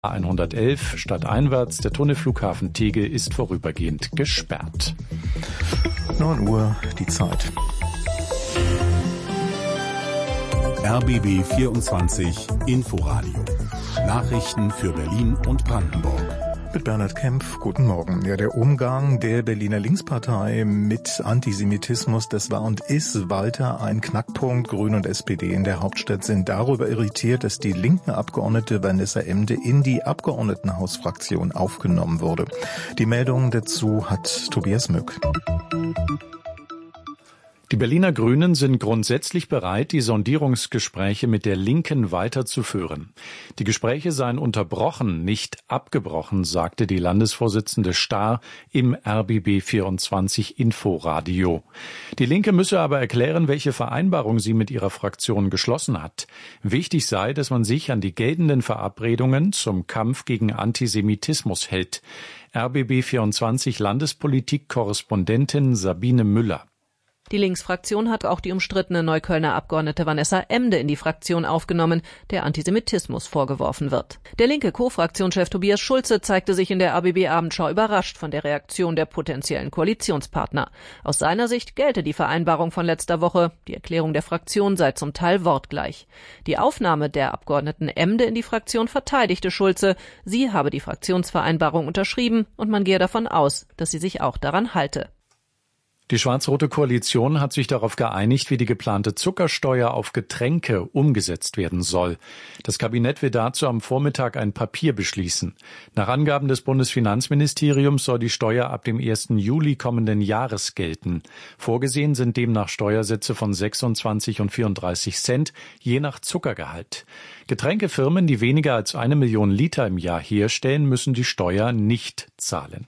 A111 stadteinwärts, der Tunnelflughafen Tegel ist vorübergehend gesperrt. 9 Uhr die Zeit. RBB 24 Inforadio. Nachrichten für Berlin und Brandenburg. Mit Bernhard Kempf, guten Morgen. Ja, der Umgang der Berliner Linkspartei mit Antisemitismus, das war und ist weiter ein Knackpunkt. Grüne und SPD in der Hauptstadt sind darüber irritiert, dass die linken Abgeordnete Vanessa Emde in die Abgeordnetenhausfraktion aufgenommen wurde. Die Meldung dazu hat Tobias Mück. Die Berliner Grünen sind grundsätzlich bereit, die Sondierungsgespräche mit der Linken weiterzuführen. Die Gespräche seien unterbrochen, nicht abgebrochen, sagte die Landesvorsitzende Stahr im RBB 24 Inforadio. Die Linke müsse aber erklären, welche Vereinbarung sie mit ihrer Fraktion geschlossen hat. Wichtig sei, dass man sich an die geltenden Verabredungen zum Kampf gegen Antisemitismus hält. RBB 24 Landespolitik-Korrespondentin Sabine Müller. Die Linksfraktion hat auch die umstrittene Neuköllner Abgeordnete Vanessa Emde in die Fraktion aufgenommen, der Antisemitismus vorgeworfen wird. Der linke Co-Fraktionschef Tobias Schulze zeigte sich in der RBB-Abendschau überrascht von der Reaktion der potenziellen Koalitionspartner. Aus seiner Sicht gelte die Vereinbarung von letzter Woche. Die Erklärung der Fraktion sei zum Teil wortgleich. Die Aufnahme der Abgeordneten Emde in die Fraktion verteidigte Schulze. Sie habe die Fraktionsvereinbarung unterschrieben und man gehe davon aus, dass sie sich auch daran halte. Die schwarz-rote Koalition hat sich darauf geeinigt, wie die geplante Zuckersteuer auf Getränke umgesetzt werden soll. Das Kabinett will dazu am Vormittag ein Papier beschließen. Nach Angaben des Bundesfinanzministeriums soll die Steuer ab dem 1. Juli kommenden Jahres gelten. Vorgesehen sind demnach Steuersätze von 26 und 34 Cent, je nach Zuckergehalt. Getränkefirmen, die weniger als 1 Million Liter im Jahr herstellen, müssen die Steuer nicht zahlen.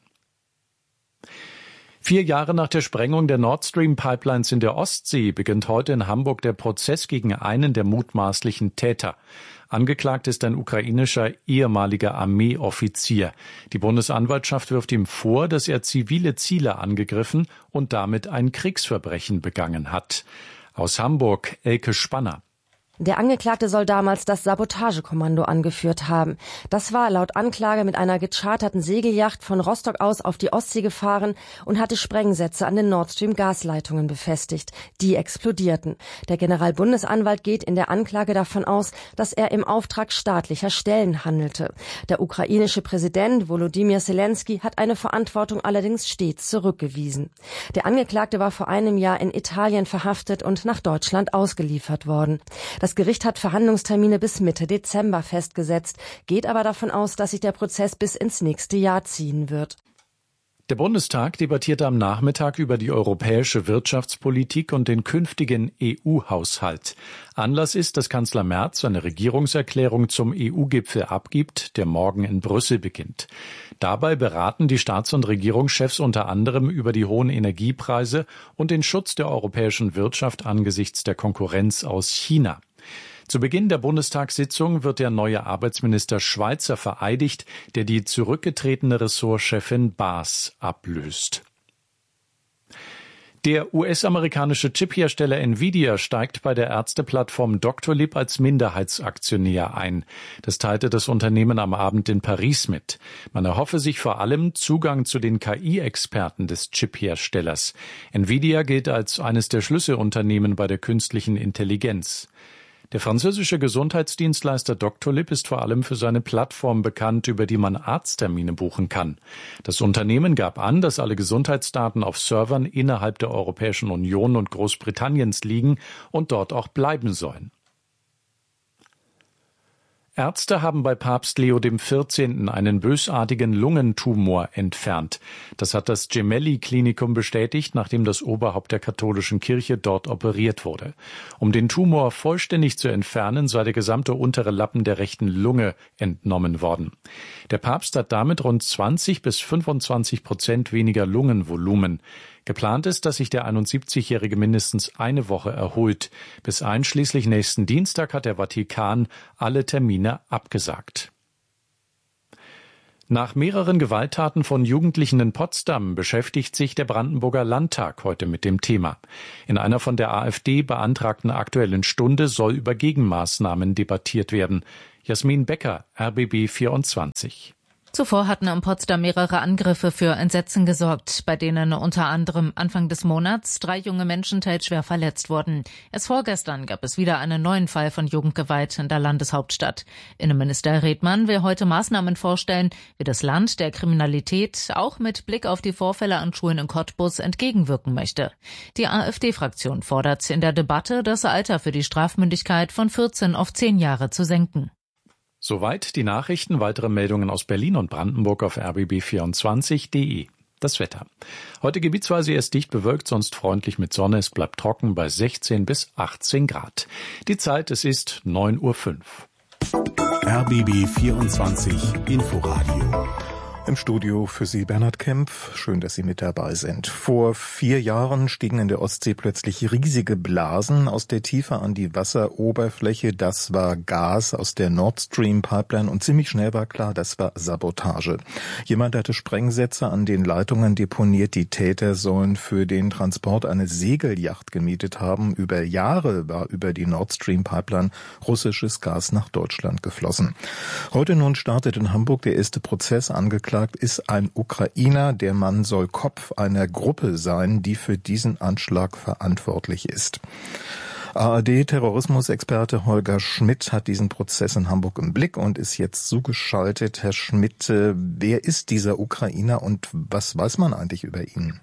4 Jahre nach der Sprengung der Nord Stream Pipelines in der Ostsee beginnt heute in Hamburg der Prozess gegen einen der mutmaßlichen Täter. Angeklagt ist ein ukrainischer ehemaliger Armeeoffizier. Die Bundesanwaltschaft wirft ihm vor, dass er zivile Ziele angegriffen und damit ein Kriegsverbrechen begangen hat. Aus Hamburg, Elke Spanner. Der Angeklagte soll damals das Sabotagekommando angeführt haben. Das war laut Anklage mit einer gecharterten Segelyacht von Rostock aus auf die Ostsee gefahren und hatte Sprengsätze an den Nord Stream Gasleitungen befestigt. Die explodierten. Der Generalbundesanwalt geht in der Anklage davon aus, dass er im Auftrag staatlicher Stellen handelte. Der ukrainische Präsident Volodymyr Zelensky hat eine Verantwortung allerdings stets zurückgewiesen. Der Angeklagte war vor einem Jahr in Italien verhaftet und nach Deutschland ausgeliefert worden. Das Gericht hat Verhandlungstermine bis Mitte Dezember festgesetzt, geht aber davon aus, dass sich der Prozess bis ins nächste Jahr ziehen wird. Der Bundestag debattierte am Nachmittag über die europäische Wirtschaftspolitik und den künftigen EU-Haushalt. Anlass ist, dass Kanzler Merz eine Regierungserklärung zum EU-Gipfel abgibt, der morgen in Brüssel beginnt. Dabei beraten die Staats- und Regierungschefs unter anderem über die hohen Energiepreise und den Schutz der europäischen Wirtschaft angesichts der Konkurrenz aus China. Zu Beginn der Bundestagssitzung wird der neue Arbeitsminister Schweizer vereidigt, der die zurückgetretene Ressortchefin Baas ablöst. Der US-amerikanische Chiphersteller Nvidia steigt bei der Ärzteplattform Doctolib als Minderheitsaktionär ein. Das teilte das Unternehmen am Abend in Paris mit. Man erhoffe sich vor allem Zugang zu den KI-Experten des Chipherstellers. Nvidia gilt als eines der Schlüsselunternehmen bei der künstlichen Intelligenz. Der französische Gesundheitsdienstleister Doctolib ist vor allem für seine Plattform bekannt, über die man Arzttermine buchen kann. Das Unternehmen gab an, dass alle Gesundheitsdaten auf Servern innerhalb der Europäischen Union und Großbritanniens liegen und dort auch bleiben sollen. Ärzte haben bei Papst Leo XIV. Einen bösartigen Lungentumor entfernt. Das hat das Gemelli-Klinikum bestätigt, nachdem das Oberhaupt der katholischen Kirche dort operiert wurde. Um den Tumor vollständig zu entfernen, sei der gesamte untere Lappen der rechten Lunge entnommen worden. Der Papst hat damit rund 20-25% weniger Lungenvolumen. Geplant ist, dass sich der 71-Jährige mindestens eine Woche erholt. Bis einschließlich nächsten Dienstag hat der Vatikan alle Termine abgesagt. Nach mehreren Gewalttaten von Jugendlichen in Potsdam beschäftigt sich der Brandenburger Landtag heute mit dem Thema. In einer von der AfD beantragten Aktuellen Stunde soll über Gegenmaßnahmen debattiert werden. Jasmin Becker, RBB 24. Zuvor hatten in Potsdam mehrere Angriffe für Entsetzen gesorgt, bei denen unter anderem Anfang des Monats 3 junge Menschen teils schwer verletzt wurden. Erst vorgestern gab es wieder einen neuen Fall von Jugendgewalt in der Landeshauptstadt. Innenminister Redmann will heute Maßnahmen vorstellen, wie das Land der Kriminalität auch mit Blick auf die Vorfälle an Schulen in Cottbus entgegenwirken möchte. Die AfD-Fraktion fordert in der Debatte, das Alter für die Strafmündigkeit von 14 auf 10 Jahre zu senken. Soweit die Nachrichten. Weitere Meldungen aus Berlin und Brandenburg auf rbb24.de. Das Wetter. Heute gebietsweise erst dicht bewölkt, sonst freundlich mit Sonne. Es bleibt trocken bei 16 bis 18 Grad. Die Zeit, es ist 9:05 Uhr. RBB24 Inforadio. Im Studio für Sie Bernhard Kempf. Schön, dass Sie mit dabei sind. Vor 4 Jahren stiegen in der Ostsee plötzlich riesige Blasen aus der Tiefe an die Wasseroberfläche. Das war Gas aus der Nord Stream Pipeline und ziemlich schnell war klar, das war Sabotage. Jemand hatte Sprengsätze an den Leitungen deponiert. Die Täter sollen für den Transport eine Segelyacht gemietet haben. Über Jahre war über die Nord Stream Pipeline russisches Gas nach Deutschland geflossen. Heute nun startet in Hamburg der erste Prozess. Angeklagt ist ein Ukrainer. Der Mann soll Kopf einer Gruppe sein, die für diesen Anschlag verantwortlich ist. ARD-Terrorismusexperte Holger Schmidt hat diesen Prozess in Hamburg im Blick und ist jetzt zugeschaltet. Herr Schmidt, wer ist dieser Ukrainer und was weiß man eigentlich über ihn?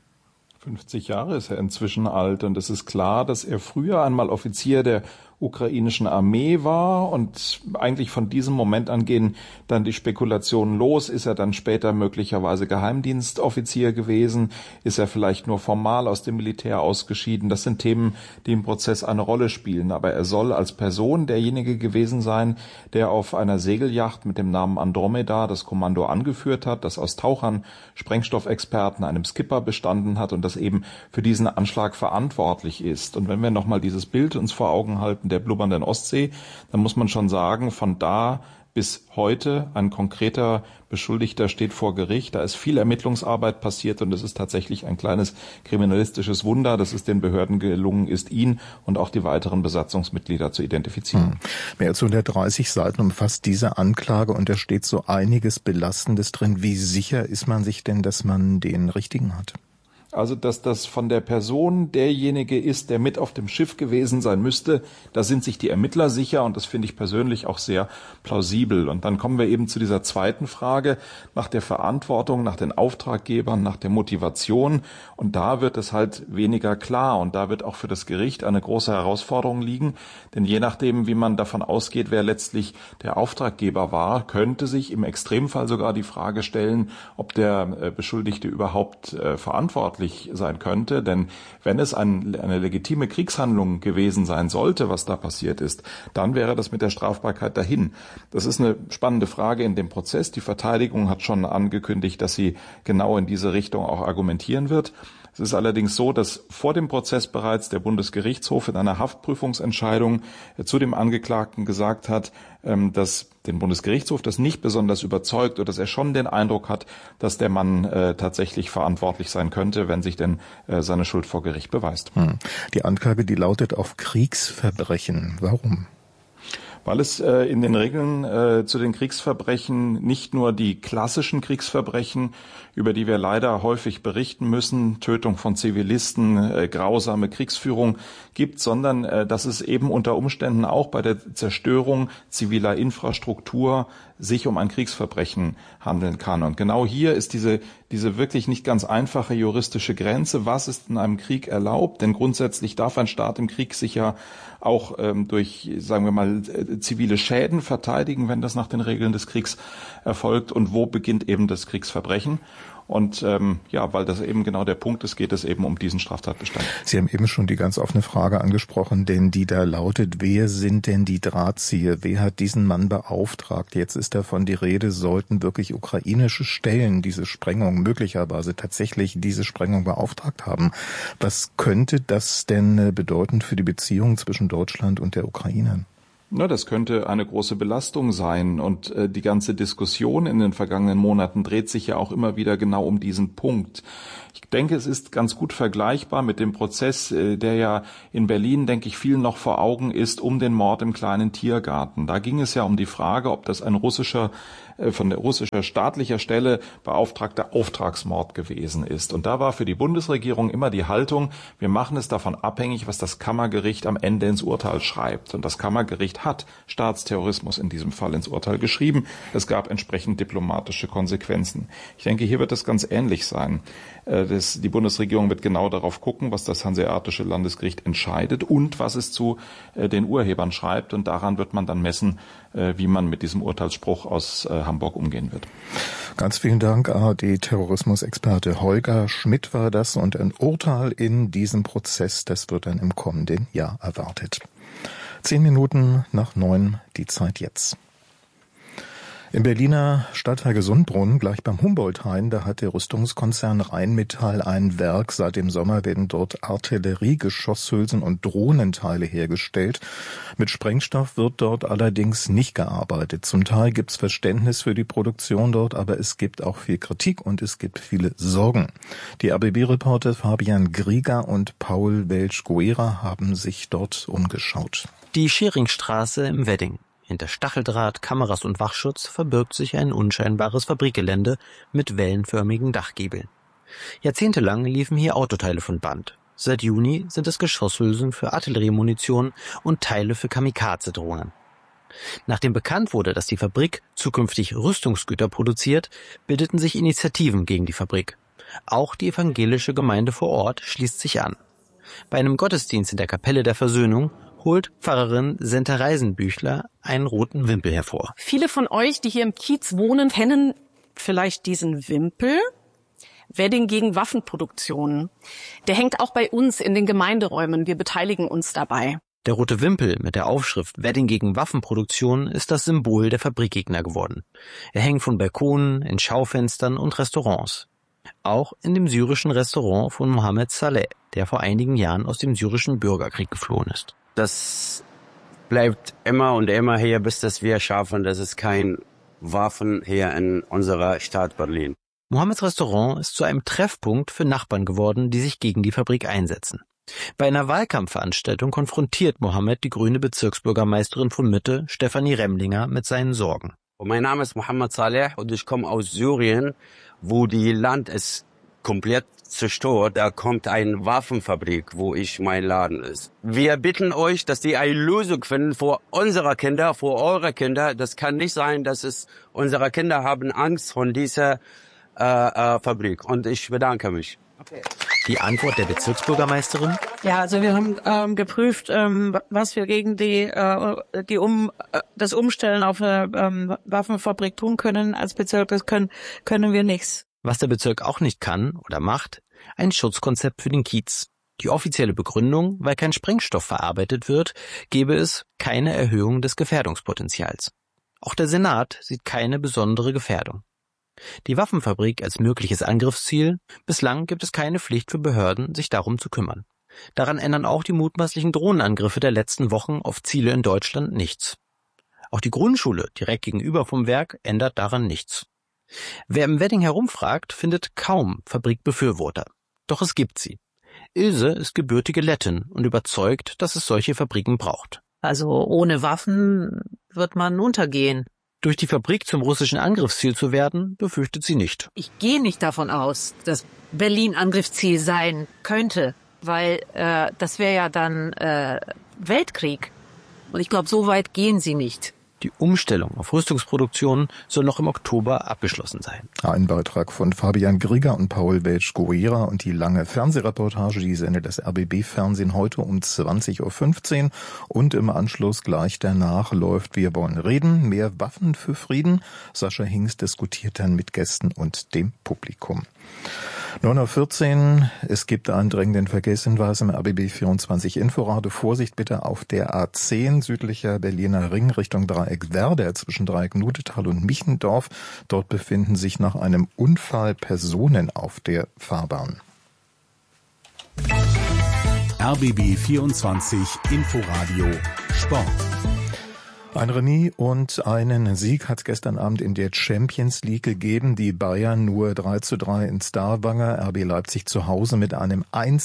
50 Jahre ist er inzwischen alt und es ist klar, dass er früher einmal Offizier der ukrainischen Armee war und eigentlich von diesem Moment an gehen dann die Spekulationen los. Ist er dann später möglicherweise Geheimdienstoffizier gewesen? Ist er vielleicht nur formal aus dem Militär ausgeschieden? Das sind Themen, die im Prozess eine Rolle spielen. Aber er soll als Person derjenige gewesen sein, der auf einer Segelyacht mit dem Namen Andromeda das Kommando angeführt hat, das aus Tauchern, Sprengstoffexperten, einem Skipper bestanden hat und das eben für diesen Anschlag verantwortlich ist. Und wenn wir nochmal dieses Bild uns vor Augen halten, der blubbernden Ostsee, dann muss man schon sagen, von da bis heute ein konkreter Beschuldigter steht vor Gericht. Da ist viel Ermittlungsarbeit passiert und es ist tatsächlich ein kleines kriminalistisches Wunder, dass es den Behörden gelungen ist, ihn und auch die weiteren Besatzungsmitglieder zu identifizieren. Mehr als 130 Seiten umfasst diese Anklage und da steht so einiges Belastendes drin. Wie sicher ist man sich denn, dass man den Richtigen hat? Also, dass das von der Person derjenige ist, der mit auf dem Schiff gewesen sein müsste, da sind sich die Ermittler sicher und das finde ich persönlich auch sehr plausibel. Und dann kommen wir eben zu dieser zweiten Frage nach der Verantwortung, nach den Auftraggebern, nach der Motivation. Und da wird es halt weniger klar und da wird auch für das Gericht eine große Herausforderung liegen. Denn je nachdem, wie man davon ausgeht, wer letztlich der Auftraggeber war, könnte sich im Extremfall sogar die Frage stellen, ob der Beschuldigte überhaupt verantwortlich sein könnte, denn wenn es eine legitime Kriegshandlung gewesen sein sollte, was da passiert ist, dann wäre das mit der Strafbarkeit dahin. Das ist eine spannende Frage in dem Prozess. Die Verteidigung hat schon angekündigt, dass sie genau in diese Richtung auch argumentieren wird. Es ist allerdings so, dass vor dem Prozess bereits der Bundesgerichtshof in einer Haftprüfungsentscheidung zu dem Angeklagten gesagt hat, dass den Bundesgerichtshof das nicht besonders überzeugt oder dass er schon den Eindruck hat, dass der Mann tatsächlich verantwortlich sein könnte, wenn sich denn seine Schuld vor Gericht beweist. Die Anklage, die lautet auf Kriegsverbrechen. Warum? Weil es in den Regeln zu den Kriegsverbrechen nicht nur die klassischen Kriegsverbrechen, über die wir leider häufig berichten müssen, Tötung von Zivilisten, grausame Kriegsführung gibt, sondern dass es eben unter Umständen auch bei der Zerstörung ziviler Infrastruktur sich um ein Kriegsverbrechen handeln kann. Und genau hier ist diese wirklich nicht ganz einfache juristische Grenze. Was ist in einem Krieg erlaubt? Denn grundsätzlich darf ein Staat im Krieg sich ja auch durch, sagen wir mal, zivile Schäden verteidigen, wenn das nach den Regeln des Kriegs erfolgt. Und wo beginnt eben das Kriegsverbrechen? Und weil das eben genau der Punkt ist, geht es eben um diesen Straftatbestand. Sie haben eben schon die ganz offene Frage angesprochen, denn die da lautet, wer sind denn die Drahtzieher? Wer hat diesen Mann beauftragt? Jetzt ist davon die Rede, sollten wirklich ukrainische Stellen diese Sprengung möglicherweise tatsächlich diese Sprengung beauftragt haben. Was könnte das denn bedeuten für die Beziehung zwischen Deutschland und der Ukraine? Das könnte eine große Belastung sein. Und die ganze Diskussion in den vergangenen Monaten dreht sich ja auch immer wieder genau um diesen Punkt. Ich denke, es ist ganz gut vergleichbar mit dem Prozess, der ja in Berlin, denke ich, vielen noch vor Augen ist, um den Mord im kleinen Tiergarten. Da ging es ja um die Frage, ob das ein von der russischer staatlicher Stelle beauftragter Auftragsmord gewesen ist. Und da war für die Bundesregierung immer die Haltung, wir machen es davon abhängig, was das Kammergericht am Ende ins Urteil schreibt. Und das Kammergericht hat Staatsterrorismus in diesem Fall ins Urteil geschrieben. Es gab entsprechend diplomatische Konsequenzen. Ich denke, hier wird es ganz ähnlich sein. Die Bundesregierung wird genau darauf gucken, was das Hanseatische Landesgericht entscheidet und was es zu den Urhebern schreibt. Und daran wird man dann messen, wie man mit diesem Urteilsspruch aus Hamburg umgehen wird. Ganz vielen Dank, ARD-Terrorismusexperte Holger Schmidt war das. Und ein Urteil in diesem Prozess, das wird dann im kommenden Jahr erwartet. 10 Minuten nach 9, die Zeit jetzt. Im Berliner Stadtteil Gesundbrunnen, gleich beim Humboldt-Hain, da hat der Rüstungskonzern Rheinmetall ein Werk. Seit dem Sommer werden dort Artillerie, Geschosshülsen und Drohnenteile hergestellt. Mit Sprengstoff wird dort allerdings nicht gearbeitet. Zum Teil gibt's Verständnis für die Produktion dort, aber es gibt auch viel Kritik und es gibt viele Sorgen. Die RBB-Reporter Fabian Grieger und Paul Welsch-Guerra haben sich dort umgeschaut. Die Scheringstraße im Wedding. Hinter Stacheldraht, Kameras und Wachschutz verbirgt sich ein unscheinbares Fabrikgelände mit wellenförmigen Dachgiebeln. Jahrzehntelang liefen hier Autoteile von Band. Seit Juni sind es Geschosshülsen für Artilleriemunition und Teile für Kamikaze-Drohnen. Nachdem bekannt wurde, dass die Fabrik zukünftig Rüstungsgüter produziert, bildeten sich Initiativen gegen die Fabrik. Auch die evangelische Gemeinde vor Ort schließt sich an. Bei einem Gottesdienst in der Kapelle der Versöhnung holt Pfarrerin Senta Reisenbüchler einen roten Wimpel hervor. Viele von euch, die hier im Kiez wohnen, kennen vielleicht diesen Wimpel. Wedding gegen Waffenproduktion. Der hängt auch bei uns in den Gemeinderäumen. Wir beteiligen uns dabei. Der rote Wimpel mit der Aufschrift Wedding gegen Waffenproduktion ist das Symbol der Fabrikgegner geworden. Er hängt von Balkonen, in Schaufenstern und Restaurants. Auch in dem syrischen Restaurant von Mohammed Saleh, der vor einigen Jahren aus dem syrischen Bürgerkrieg geflohen ist. Das bleibt immer und immer hier, bis dass wir schaffen, dass es kein Waffen hier in unserer Stadt Berlin. Mohammeds Restaurant ist zu einem Treffpunkt für Nachbarn geworden, die sich gegen die Fabrik einsetzen. Bei einer Wahlkampfveranstaltung konfrontiert Mohammed die grüne Bezirksbürgermeisterin von Mitte, Stefanie Remlinger, mit seinen Sorgen. Mein Name ist Mohammed Saleh und ich komme aus Syrien, wo die Land ist komplett zerstört. Da kommt eine Waffenfabrik, wo mein Laden ist. Wir bitten euch, dass die eine Lösung finden für unsere Kinder, für eure Kinder. Das kann nicht sein, dass unsere Kinder haben Angst von dieser Fabrik. Und ich bedanke mich. Okay. Die Antwort der Bezirksbürgermeisterin? Ja, also wir haben geprüft, was wir gegen das Umstellen auf eine Waffenfabrik tun können. Als Bezirk, das können wir nichts. Was der Bezirk auch nicht kann oder macht, ein Schutzkonzept für den Kiez. Die offizielle Begründung, weil kein Sprengstoff verarbeitet wird, gebe es keine Erhöhung des Gefährdungspotenzials. Auch der Senat sieht keine besondere Gefährdung. Die Waffenfabrik als mögliches Angriffsziel, bislang gibt es keine Pflicht für Behörden, sich darum zu kümmern. Daran ändern auch die mutmaßlichen Drohnenangriffe der letzten Wochen auf Ziele in Deutschland nichts. Auch die Grundschule direkt gegenüber vom Werk ändert daran nichts. Wer im Wedding herumfragt, findet kaum Fabrikbefürworter. Doch es gibt sie. Ilse ist gebürtige Lettin und überzeugt, dass es solche Fabriken braucht. Also ohne Waffen wird man untergehen. Durch die Fabrik zum russischen Angriffsziel zu werden, befürchtet sie nicht. Ich gehe nicht davon aus, dass Berlin Angriffsziel sein könnte, weil das wäre ja dann Weltkrieg. Und ich glaube, so weit gehen sie nicht. Die Umstellung auf Rüstungsproduktion soll noch im Oktober abgeschlossen sein. Ein Beitrag von Fabian Grieger und Paul Welsch-Guerra und die lange Fernsehreportage, die sendet das RBB-Fernsehen heute um 20.15 Uhr und im Anschluss gleich danach läuft Wir wollen reden, mehr Waffen für Frieden. Sascha Hingst diskutiert dann mit Gästen und dem Publikum. 9.14 Uhr, es gibt einen drängenden Verkehrshinweis im RBB 24 Inforadio. Vorsicht bitte auf der A10 südlicher Berliner Ring Richtung Dreieck Werder zwischen Dreieck Nudetal und Michendorf. Dort befinden sich nach einem Unfall Personen auf der Fahrbahn. RBB 24 Inforadio Sport. Ein Remis und einen Sieg hat es gestern Abend in der Champions League gegeben. Die Bayern nur 3:3 in Stavanger, RB Leipzig zu Hause mit einem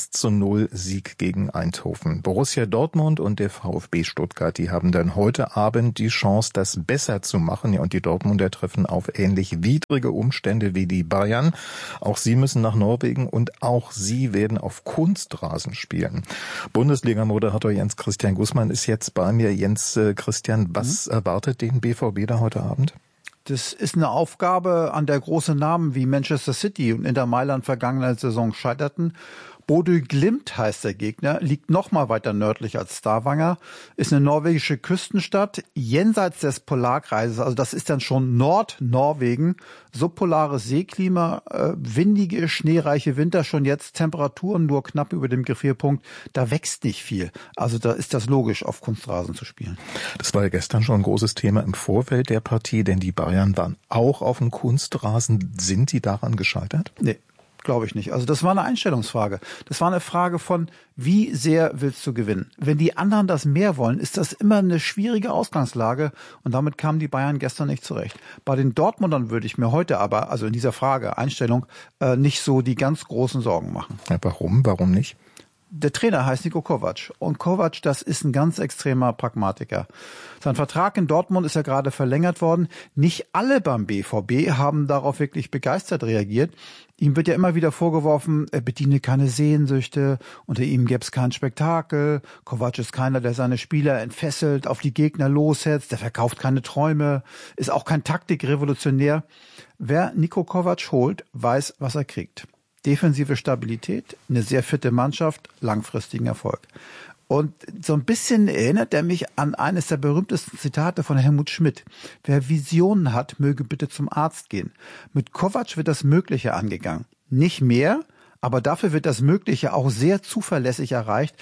1:0 Sieg gegen Eindhoven. Borussia Dortmund und der VfB Stuttgart, die haben dann heute Abend die Chance, das besser zu machen. Ja, und die Dortmunder treffen auf ähnlich widrige Umstände wie die Bayern. Auch sie müssen nach Norwegen und auch sie werden auf Kunstrasen spielen. Bundesliga-Moderator Jens Christian Gußmann ist jetzt bei mir. Jens Christian, was erwartet den BVB da heute Abend? Das ist eine Aufgabe, an der große Namen wie Manchester City und Inter Mailand vergangene Saison scheiterten. Bodø Glimt heißt der Gegner, liegt noch mal weiter nördlich als Stavanger, ist eine norwegische Küstenstadt, jenseits des Polarkreises, also das ist dann schon Nordnorwegen, subpolares Seeklima, windige, schneereiche Winter, schon jetzt Temperaturen nur knapp über dem Gefrierpunkt, da wächst nicht viel. Also da ist das logisch, auf Kunstrasen zu spielen. Das war ja gestern schon ein großes Thema im Vorfeld der Partie, denn die Bayern waren auch auf dem Kunstrasen. Sind die daran gescheitert? Nee. Glaube ich nicht. Also das war eine Einstellungsfrage. Das war eine Frage von, wie sehr willst du gewinnen? Wenn die anderen das mehr wollen, ist das immer eine schwierige Ausgangslage und damit kamen die Bayern gestern nicht zurecht. Bei den Dortmundern würde ich mir heute aber, also in dieser Frage, Einstellung, nicht so die ganz großen Sorgen machen. Ja, warum? Warum nicht? Der Trainer heißt Niko Kovac und Kovac, das ist ein ganz extremer Pragmatiker. Sein Vertrag in Dortmund ist ja gerade verlängert worden. Nicht alle beim BVB haben darauf wirklich begeistert reagiert. Ihm wird ja immer wieder vorgeworfen, er bediene keine Sehnsüchte, unter ihm gäbe es kein Spektakel. Kovac ist keiner, der seine Spieler entfesselt, auf die Gegner lossetzt, der verkauft keine Träume, ist auch kein Taktikrevolutionär. Wer Niko Kovac holt, weiß, was er kriegt. Defensive Stabilität, eine sehr fitte Mannschaft, langfristigen Erfolg. Und so ein bisschen erinnert er mich an eines der berühmtesten Zitate von Helmut Schmidt. Wer Visionen hat, möge bitte zum Arzt gehen. Mit Kovac wird das Mögliche angegangen. Nicht mehr, aber dafür wird das Mögliche auch sehr zuverlässig erreicht.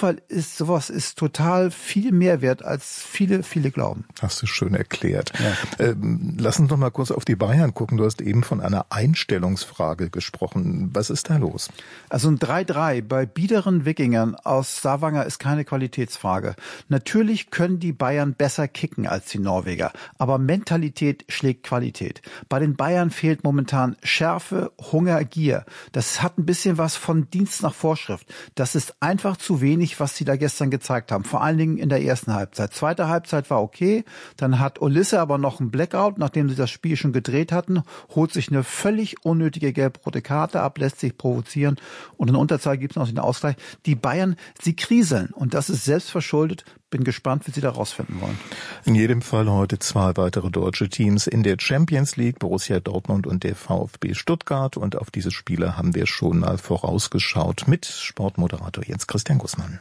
Sowas ist total viel mehr wert, als viele glauben. Hast du schön erklärt. Ja. Lass uns doch mal kurz auf die Bayern gucken. Du hast eben von einer Einstellungsfrage gesprochen. Was ist da los? Also ein 3:3 bei biederen Wikingern aus Stavanger ist keine Qualitätsfrage. Natürlich können die Bayern besser kicken als die Norweger, aber Mentalität schlägt Qualität. Bei den Bayern fehlt momentan Schärfe, Hunger, Gier. Das hat ein bisschen was von Dienst nach Vorschrift. Das ist einfach zu wenig, was sie da gestern gezeigt haben. Vor allen Dingen in der ersten Halbzeit. Zweite Halbzeit war okay. Dann hat Olisse aber noch einen Blackout, nachdem sie das Spiel schon gedreht hatten, holt sich eine völlig unnötige gelb-rote Karte ab, lässt sich provozieren und in Unterzahl gibt es noch den Ausgleich. Die Bayern, sie kriseln und das ist selbstverschuldet. Bin gespannt, wie sie da rausfinden wollen. In jedem Fall heute 2 weitere deutsche Teams in der Champions League, Borussia Dortmund und der VfB Stuttgart. Und auf diese Spiele haben wir schon mal vorausgeschaut mit Sportmoderator Jens Christian Gußmann.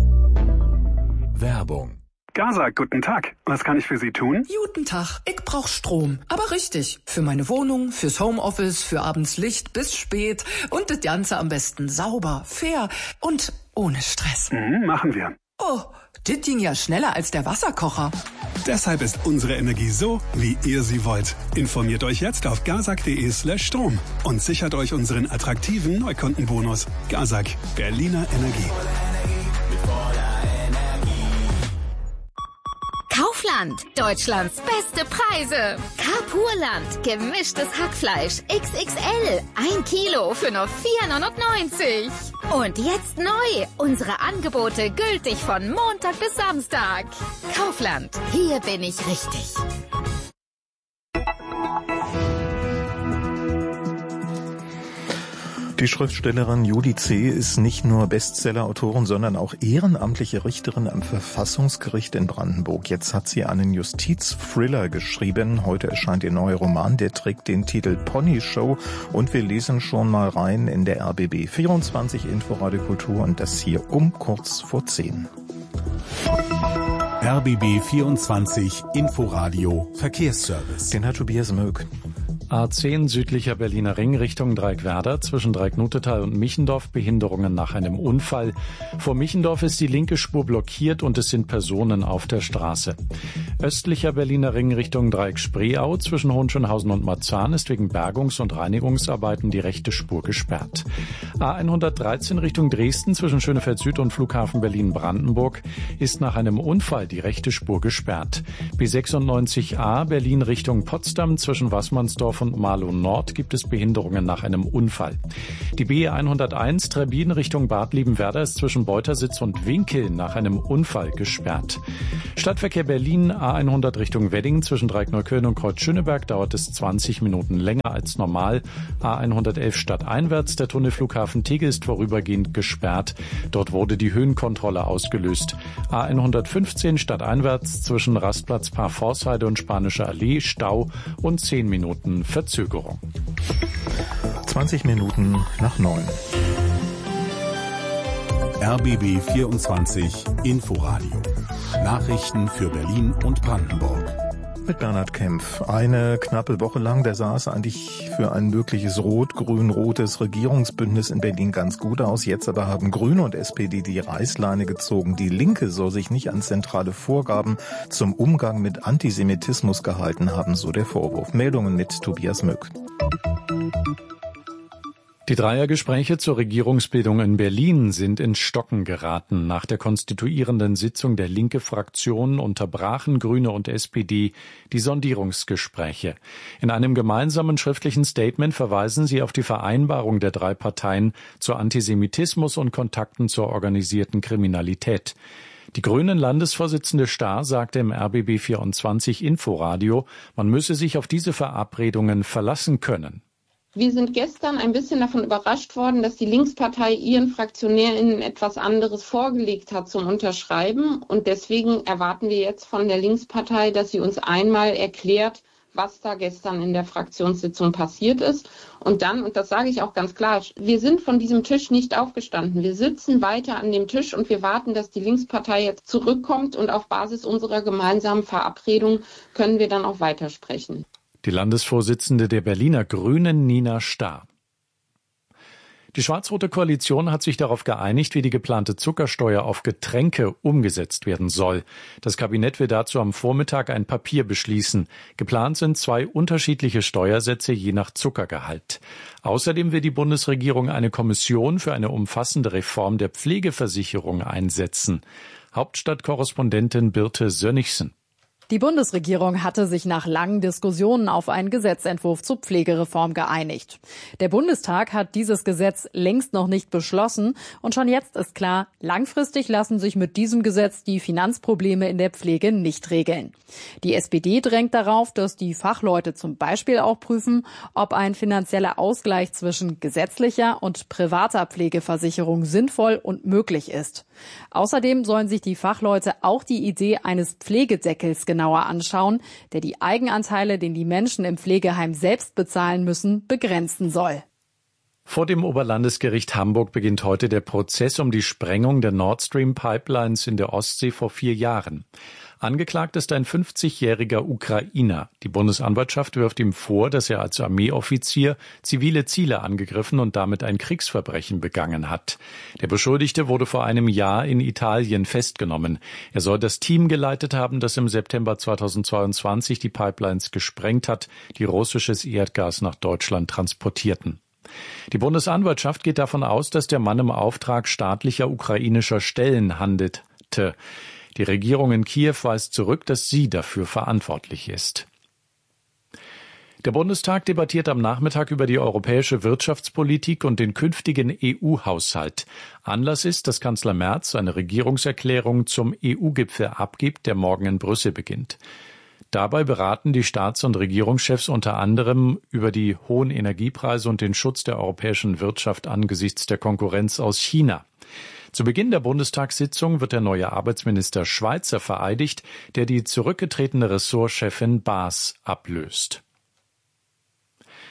Werbung. Gazak, guten Tag. Was kann ich für Sie tun? Guten Tag. Ich brauch Strom. Aber richtig. Für meine Wohnung, fürs Homeoffice, für abends Licht bis spät. Und das Ganze am besten sauber, fair und ohne Stress. Machen wir. Oh, das ging ja schneller als der Wasserkocher. Deshalb ist unsere Energie so, wie ihr sie wollt. Informiert euch jetzt auf gazak.de/Strom und sichert euch unseren attraktiven Neukundenbonus. Gazak, Berliner Energie. Kaufland, Deutschlands beste Preise. Carpurland, gemischtes Hackfleisch, XXL, 1 Kilo für nur 4,99 €. Und jetzt neu, unsere Angebote gültig von Montag bis Samstag. Kaufland, hier bin ich richtig. Die Schriftstellerin Judy C. ist nicht nur Bestseller-Autorin, sondern auch ehrenamtliche Richterin am Verfassungsgericht in Brandenburg. Jetzt hat sie einen Justiz-Thriller geschrieben. Heute erscheint ihr neuer Roman, der trägt den Titel Pony Show. Und wir lesen schon mal rein in der RBB 24 Inforadio Kultur und das hier um kurz vor 10. RBB 24 Inforadio Verkehrsservice. Den hat Tobias Möck. A10 südlicher Berliner Ring Richtung Dreieckwerder zwischen Dreiecknutetal und Michendorf Behinderungen nach einem Unfall. Vor Michendorf ist die linke Spur blockiert und es sind Personen auf der Straße. Östlicher Berliner Ring Richtung Dreieck-Spreeau zwischen Hohenschönhausen und Marzahn ist wegen Bergungs- und Reinigungsarbeiten die rechte Spur gesperrt. A113 Richtung Dresden zwischen Schönefeld Süd und Flughafen Berlin-Brandenburg ist nach einem Unfall die rechte Spur gesperrt. B96A Berlin Richtung Potsdam zwischen Wassmannsdorf und Marlow Nord gibt es Behinderungen nach einem Unfall. Die B101 Trebin Richtung Bad Liebenwerda ist zwischen Beutersitz und Winkel nach einem Unfall gesperrt. Stadtverkehr Berlin A100 Richtung Wedding zwischen Dreieckneukölln und Kreuz-Schöneberg dauert es 20 Minuten länger als normal. A111 stadteinwärts, der Tunnelflughafen Tegel ist vorübergehend gesperrt. Dort wurde die Höhenkontrolle ausgelöst. A115 stadteinwärts zwischen Rastplatz Paar-Vorsheide und Spanische Allee Stau und 10 Minuten Verzögerung. 20 Minuten nach 9. RBB 24 Inforadio. Nachrichten für Berlin und Brandenburg. Mit Bernhard Kempf. Eine knappe Woche lang, der sah es eigentlich für ein mögliches rot-grün-rotes Regierungsbündnis in Berlin ganz gut aus. Jetzt aber haben Grüne und SPD die Reißleine gezogen. Die Linke soll sich nicht an zentrale Vorgaben zum Umgang mit Antisemitismus gehalten haben, so der Vorwurf. Meldungen mit Tobias Mück. Die Dreiergespräche zur Regierungsbildung in Berlin sind ins Stocken geraten. Nach der konstituierenden Sitzung der Linke-Fraktion unterbrachen Grüne und SPD die Sondierungsgespräche. In einem gemeinsamen schriftlichen Statement verweisen sie auf die Vereinbarung der drei Parteien zu Antisemitismus und Kontakten zur organisierten Kriminalität. Die Grünen-Landesvorsitzende Stahr sagte im RBB 24 Inforadio, man müsse sich auf diese Verabredungen verlassen können. Wir sind gestern ein bisschen davon überrascht worden, dass die Linkspartei ihren FraktionärInnen etwas anderes vorgelegt hat zum Unterschreiben. Und deswegen erwarten wir jetzt von der Linkspartei, dass sie uns einmal erklärt, was da gestern in der Fraktionssitzung passiert ist. Und dann, und das sage ich auch ganz klar, wir sind von diesem Tisch nicht aufgestanden. Wir sitzen weiter an dem Tisch und wir warten, dass die Linkspartei jetzt zurückkommt. Und auf Basis unserer gemeinsamen Verabredung können wir dann auch weitersprechen. Die Landesvorsitzende der Berliner Grünen, Nina Stahr. Die schwarz-rote Koalition hat sich darauf geeinigt, wie die geplante Zuckersteuer auf Getränke umgesetzt werden soll. Das Kabinett will dazu am Vormittag ein Papier beschließen. Geplant sind 2 unterschiedliche Steuersätze je nach Zuckergehalt. Außerdem will die Bundesregierung eine Kommission für eine umfassende Reform der Pflegeversicherung einsetzen. Hauptstadtkorrespondentin Birte Sönnigsen. Die Bundesregierung hatte sich nach langen Diskussionen auf einen Gesetzentwurf zur Pflegereform geeinigt. Der Bundestag hat dieses Gesetz längst noch nicht beschlossen und schon jetzt ist klar, langfristig lassen sich mit diesem Gesetz die Finanzprobleme in der Pflege nicht regeln. Die SPD drängt darauf, dass die Fachleute zum Beispiel auch prüfen, ob ein finanzieller Ausgleich zwischen gesetzlicher und privater Pflegeversicherung sinnvoll und möglich ist. Außerdem sollen sich die Fachleute auch die Idee eines Pflegedeckels genauer anschauen, der die Eigenanteile, den die Menschen im Pflegeheim selbst bezahlen müssen, begrenzen soll. Vor dem Oberlandesgericht Hamburg beginnt heute der Prozess um die Sprengung der Nord Stream Pipelines in der Ostsee vor 4 Jahren. Angeklagt ist ein 50-jähriger Ukrainer. Die Bundesanwaltschaft wirft ihm vor, dass er als Armeeoffizier zivile Ziele angegriffen und damit ein Kriegsverbrechen begangen hat. Der Beschuldigte wurde vor einem Jahr in Italien festgenommen. Er soll das Team geleitet haben, das im September 2022 die Pipelines gesprengt hat, die russisches Erdgas nach Deutschland transportierten. Die Bundesanwaltschaft geht davon aus, dass der Mann im Auftrag staatlicher ukrainischer Stellen handelte. Die Regierung in Kiew weist zurück, dass sie dafür verantwortlich ist. Der Bundestag debattiert am Nachmittag über die europäische Wirtschaftspolitik und den künftigen EU-Haushalt. Anlass ist, dass Kanzler Merz eine Regierungserklärung zum EU-Gipfel abgibt, der morgen in Brüssel beginnt. Dabei beraten die Staats- und Regierungschefs unter anderem über die hohen Energiepreise und den Schutz der europäischen Wirtschaft angesichts der Konkurrenz aus China. Zu Beginn der Bundestagssitzung wird der neue Arbeitsminister Schweizer vereidigt, der die zurückgetretene Ressortchefin Baas ablöst.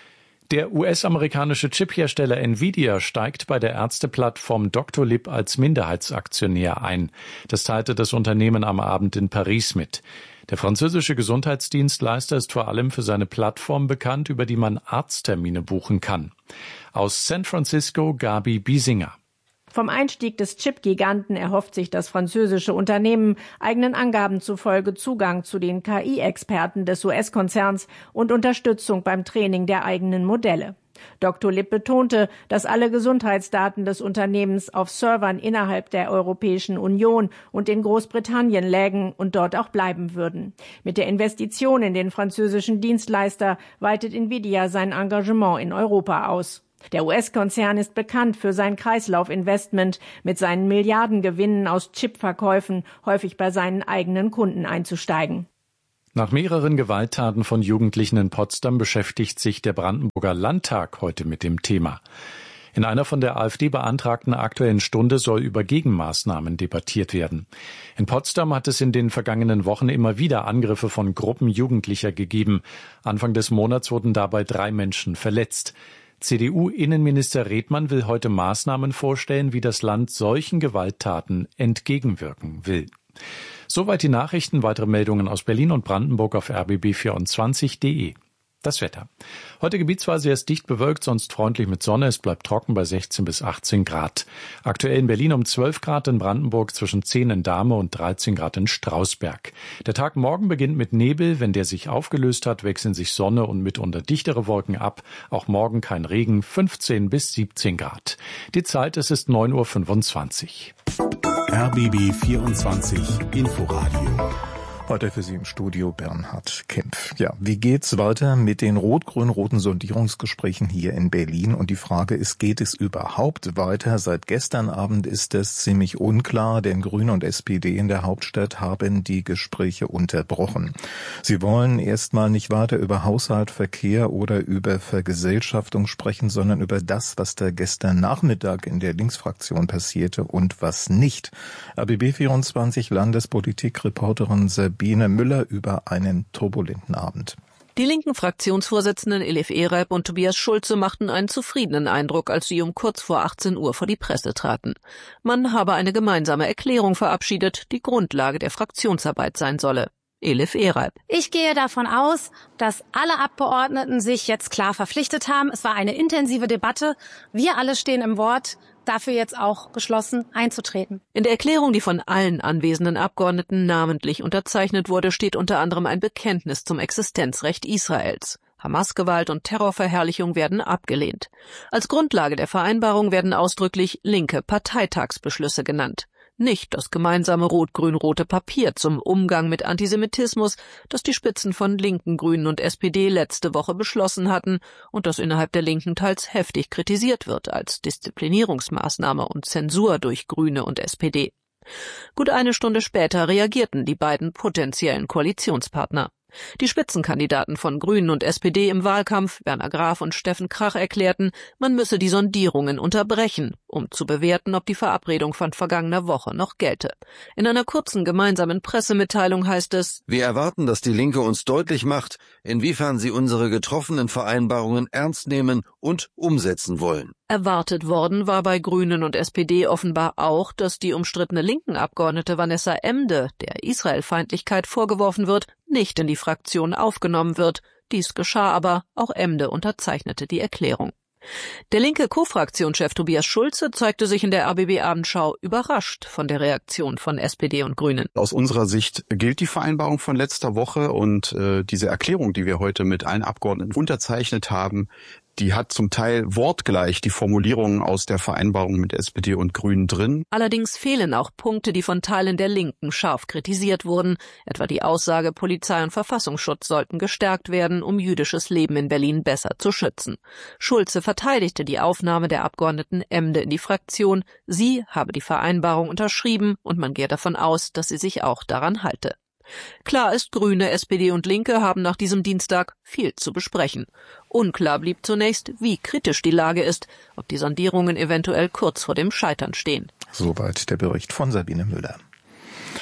Der US-amerikanische Chiphersteller Nvidia steigt bei der Ärzteplattform Doctolib als Minderheitsaktionär ein. Das teilte das Unternehmen am Abend in Paris mit. Der französische Gesundheitsdienstleister ist vor allem für seine Plattform bekannt, über die man Arzttermine buchen kann. Aus San Francisco Gabi Biesinger. Vom Einstieg des Chip-Giganten erhofft sich das französische Unternehmen eigenen Angaben zufolge Zugang zu den KI-Experten des US-Konzerns und Unterstützung beim Training der eigenen Modelle. Doctolib betonte, dass alle Gesundheitsdaten des Unternehmens auf Servern innerhalb der Europäischen Union und in Großbritannien lägen und dort auch bleiben würden. Mit der Investition in den französischen Dienstleister weitet Nvidia sein Engagement in Europa aus. Der US-Konzern ist bekannt für sein Kreislaufinvestment, mit seinen Milliardengewinnen aus Chipverkäufen häufig bei seinen eigenen Kunden einzusteigen. Nach mehreren Gewalttaten von Jugendlichen in Potsdam beschäftigt sich der Brandenburger Landtag heute mit dem Thema. In einer von der AfD beantragten Aktuellen Stunde soll über Gegenmaßnahmen debattiert werden. In Potsdam hat es in den vergangenen Wochen immer wieder Angriffe von Gruppen Jugendlicher gegeben. Anfang des Monats wurden dabei 3 Menschen verletzt. CDU-Innenminister Redmann will heute Maßnahmen vorstellen, wie das Land solchen Gewalttaten entgegenwirken will. Soweit die Nachrichten. Weitere Meldungen aus Berlin und Brandenburg auf rbb24.de. Das Wetter. Heute gebietsweise erst dicht bewölkt, sonst freundlich mit Sonne. Es bleibt trocken bei 16 bis 18 Grad. Aktuell in Berlin um 12 Grad, in Brandenburg zwischen 10 in Dahme und 13 Grad in Strausberg. Der Tag morgen beginnt mit Nebel. Wenn der sich aufgelöst hat, wechseln sich Sonne und mitunter dichtere Wolken ab. Auch morgen kein Regen, 15 bis 17 Grad. Die Zeit, es ist 9:25 Uhr. RBB 24 Inforadio. Heute für Sie im Studio Bernhard Kempf. Ja, wie geht's weiter mit den rot-grün-roten Sondierungsgesprächen hier in Berlin? Und die Frage ist, geht es überhaupt weiter? Seit gestern Abend ist es ziemlich unklar, denn Grüne und SPD in der Hauptstadt haben die Gespräche unterbrochen. Sie wollen erstmal nicht weiter über Haushalt, Verkehr oder über Vergesellschaftung sprechen, sondern über das, was da gestern Nachmittag in der Linksfraktion passierte und was nicht. RBB24 Landespolitik-Reporterin Sabine Müller über einen turbulenten Abend. Die linken Fraktionsvorsitzenden Elif Ereib und Tobias Schulze machten einen zufriedenen Eindruck, als sie um kurz vor 18 Uhr vor die Presse traten. Man habe eine gemeinsame Erklärung verabschiedet, die Grundlage der Fraktionsarbeit sein solle. Elif Ereib. Ich gehe davon aus, dass alle Abgeordneten sich jetzt klar verpflichtet haben. Es war eine intensive Debatte. Wir alle stehen im Wort, dafür jetzt auch geschlossen einzutreten. In der Erklärung, die von allen anwesenden Abgeordneten namentlich unterzeichnet wurde, steht unter anderem ein Bekenntnis zum Existenzrecht Israels. Hamas-Gewalt und Terrorverherrlichung werden abgelehnt. Als Grundlage der Vereinbarung werden ausdrücklich linke Parteitagsbeschlüsse genannt. Nicht das gemeinsame rot-grün-rote Papier zum Umgang mit Antisemitismus, das die Spitzen von Linken, Grünen und SPD letzte Woche beschlossen hatten und das innerhalb der Linken teils heftig kritisiert wird als Disziplinierungsmaßnahme und Zensur durch Grüne und SPD. Gut eine Stunde später reagierten die beiden potenziellen Koalitionspartner. Die Spitzenkandidaten von Grünen und SPD im Wahlkampf, Werner Graf und Steffen Krach, erklärten, man müsse die Sondierungen unterbrechen, um zu bewerten, ob die Verabredung von vergangener Woche noch gelte. In einer kurzen gemeinsamen Pressemitteilung heißt es: Wir erwarten, dass die Linke uns deutlich macht, inwiefern sie unsere getroffenen Vereinbarungen ernst nehmen und umsetzen wollen. Erwartet worden war bei Grünen und SPD offenbar auch, dass die umstrittene linken Abgeordnete Vanessa Emde, der Israelfeindlichkeit vorgeworfen wird, nicht in die Fraktion aufgenommen wird. Dies geschah aber, auch Emde unterzeichnete die Erklärung. Der linke Co-Fraktionschef Tobias Schulze zeigte sich in der RBB-Abendschau überrascht von der Reaktion von SPD und Grünen. Aus unserer Sicht gilt die Vereinbarung von letzter Woche und diese Erklärung, die wir heute mit allen Abgeordneten unterzeichnet haben, die hat zum Teil wortgleich die Formulierungen aus der Vereinbarung mit SPD und Grünen drin. Allerdings fehlen auch Punkte, die von Teilen der Linken scharf kritisiert wurden, etwa die Aussage, Polizei und Verfassungsschutz sollten gestärkt werden, um jüdisches Leben in Berlin besser zu schützen. Schulze verteidigte die Aufnahme der Abgeordneten Emde in die Fraktion. Sie habe die Vereinbarung unterschrieben und man gehe davon aus, dass sie sich auch daran halte. Klar ist, Grüne, SPD und Linke haben nach diesem Dienstag viel zu besprechen. Unklar blieb zunächst, wie kritisch die Lage ist, ob die Sondierungen eventuell kurz vor dem Scheitern stehen. Soweit der Bericht von Sabine Müller.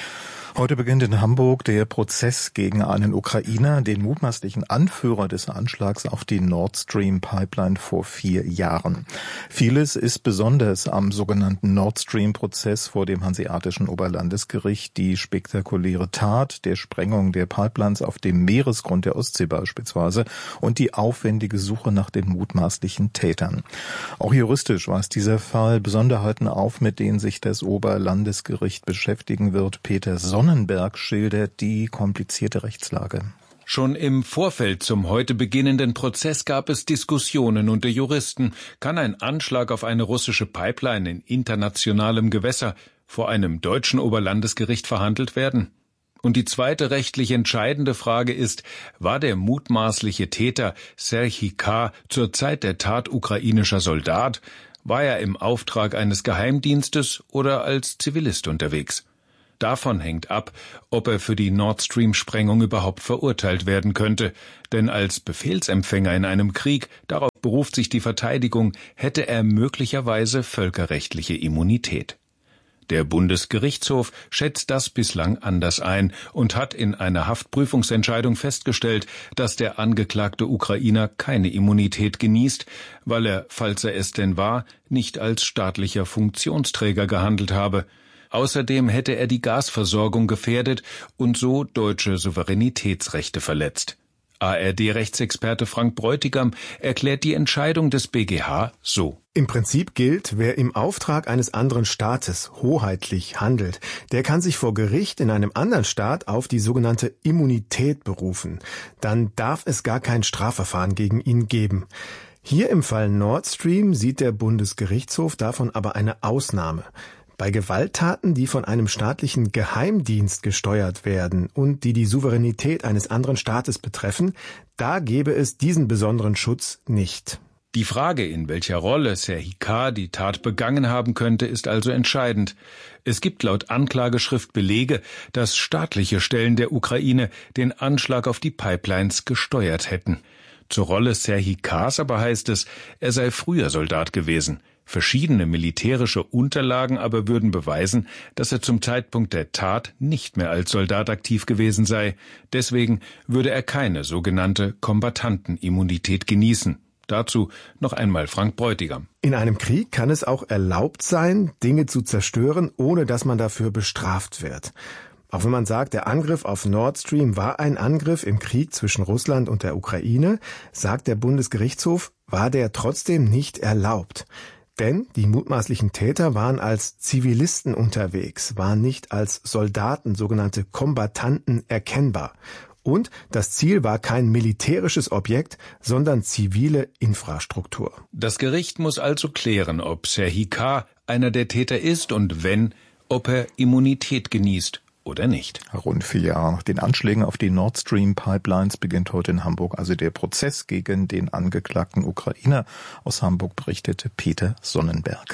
Heute beginnt in Hamburg der Prozess gegen einen Ukrainer, den mutmaßlichen Anführer des Anschlags auf die Nord Stream Pipeline vor 4 Jahren. Vieles ist besonders am sogenannten Nord Stream Prozess vor dem Hanseatischen Oberlandesgericht die spektakuläre Tat der Sprengung der Pipelines auf dem Meeresgrund der Ostsee beispielsweise und die aufwendige Suche nach den mutmaßlichen Tätern. Auch juristisch weist dieser Fall Besonderheiten auf, mit denen sich das Oberlandesgericht beschäftigen wird. Peter Sonnenberg schildert die komplizierte Rechtslage. Schon im Vorfeld zum heute beginnenden Prozess gab es Diskussionen unter Juristen. Kann ein Anschlag auf eine russische Pipeline in internationalem Gewässer vor einem deutschen Oberlandesgericht verhandelt werden? Und die zweite rechtlich entscheidende Frage ist, war der mutmaßliche Täter Serhij K. zur Zeit der Tat ukrainischer Soldat? War er im Auftrag eines Geheimdienstes oder als Zivilist unterwegs? Davon hängt ab, ob er für die Nord Stream-Sprengung überhaupt verurteilt werden könnte. Denn als Befehlsempfänger in einem Krieg, darauf beruft sich die Verteidigung, hätte er möglicherweise völkerrechtliche Immunität. Der Bundesgerichtshof schätzt das bislang anders ein und hat in einer Haftprüfungsentscheidung festgestellt, dass der angeklagte Ukrainer keine Immunität genießt, weil er, falls er es denn war, nicht als staatlicher Funktionsträger gehandelt habe. Außerdem hätte er die Gasversorgung gefährdet und so deutsche Souveränitätsrechte verletzt. ARD-Rechtsexperte Frank Bräutigam erklärt die Entscheidung des BGH so. Im Prinzip gilt, wer im Auftrag eines anderen Staates hoheitlich handelt, der kann sich vor Gericht in einem anderen Staat auf die sogenannte Immunität berufen. Dann darf es gar kein Strafverfahren gegen ihn geben. Hier im Fall Nord Stream sieht der Bundesgerichtshof davon aber eine Ausnahme. Bei Gewalttaten, die von einem staatlichen Geheimdienst gesteuert werden und die Souveränität eines anderen Staates betreffen, da gäbe es diesen besonderen Schutz nicht. Die Frage, in welcher Rolle Serhij K. die Tat begangen haben könnte, ist also entscheidend. Es gibt laut Anklageschrift Belege, dass staatliche Stellen der Ukraine den Anschlag auf die Pipelines gesteuert hätten. Zur Rolle Serhij K.s aber heißt es, er sei früher Soldat gewesen. Verschiedene militärische Unterlagen aber würden beweisen, dass er zum Zeitpunkt der Tat nicht mehr als Soldat aktiv gewesen sei. Deswegen würde er keine sogenannte Kombattantenimmunität genießen. Dazu noch einmal Frank Bräutigam. In einem Krieg kann es auch erlaubt sein, Dinge zu zerstören, ohne dass man dafür bestraft wird. Auch wenn man sagt, der Angriff auf Nord Stream war ein Angriff im Krieg zwischen Russland und der Ukraine, sagt der Bundesgerichtshof, war der trotzdem nicht erlaubt. Denn die mutmaßlichen Täter waren als Zivilisten unterwegs, waren nicht als Soldaten, sogenannte Kombattanten, erkennbar. Und das Ziel war kein militärisches Objekt, sondern zivile Infrastruktur. Das Gericht muss also klären, ob Serhij K. einer der Täter ist und wenn, ob er Immunität genießt oder nicht. Rund 4 Jahre nach den Anschlägen auf die Nord Stream Pipelines beginnt heute in Hamburg also der Prozess gegen den angeklagten Ukrainer. Aus Hamburg berichtete Peter Sonnenberg.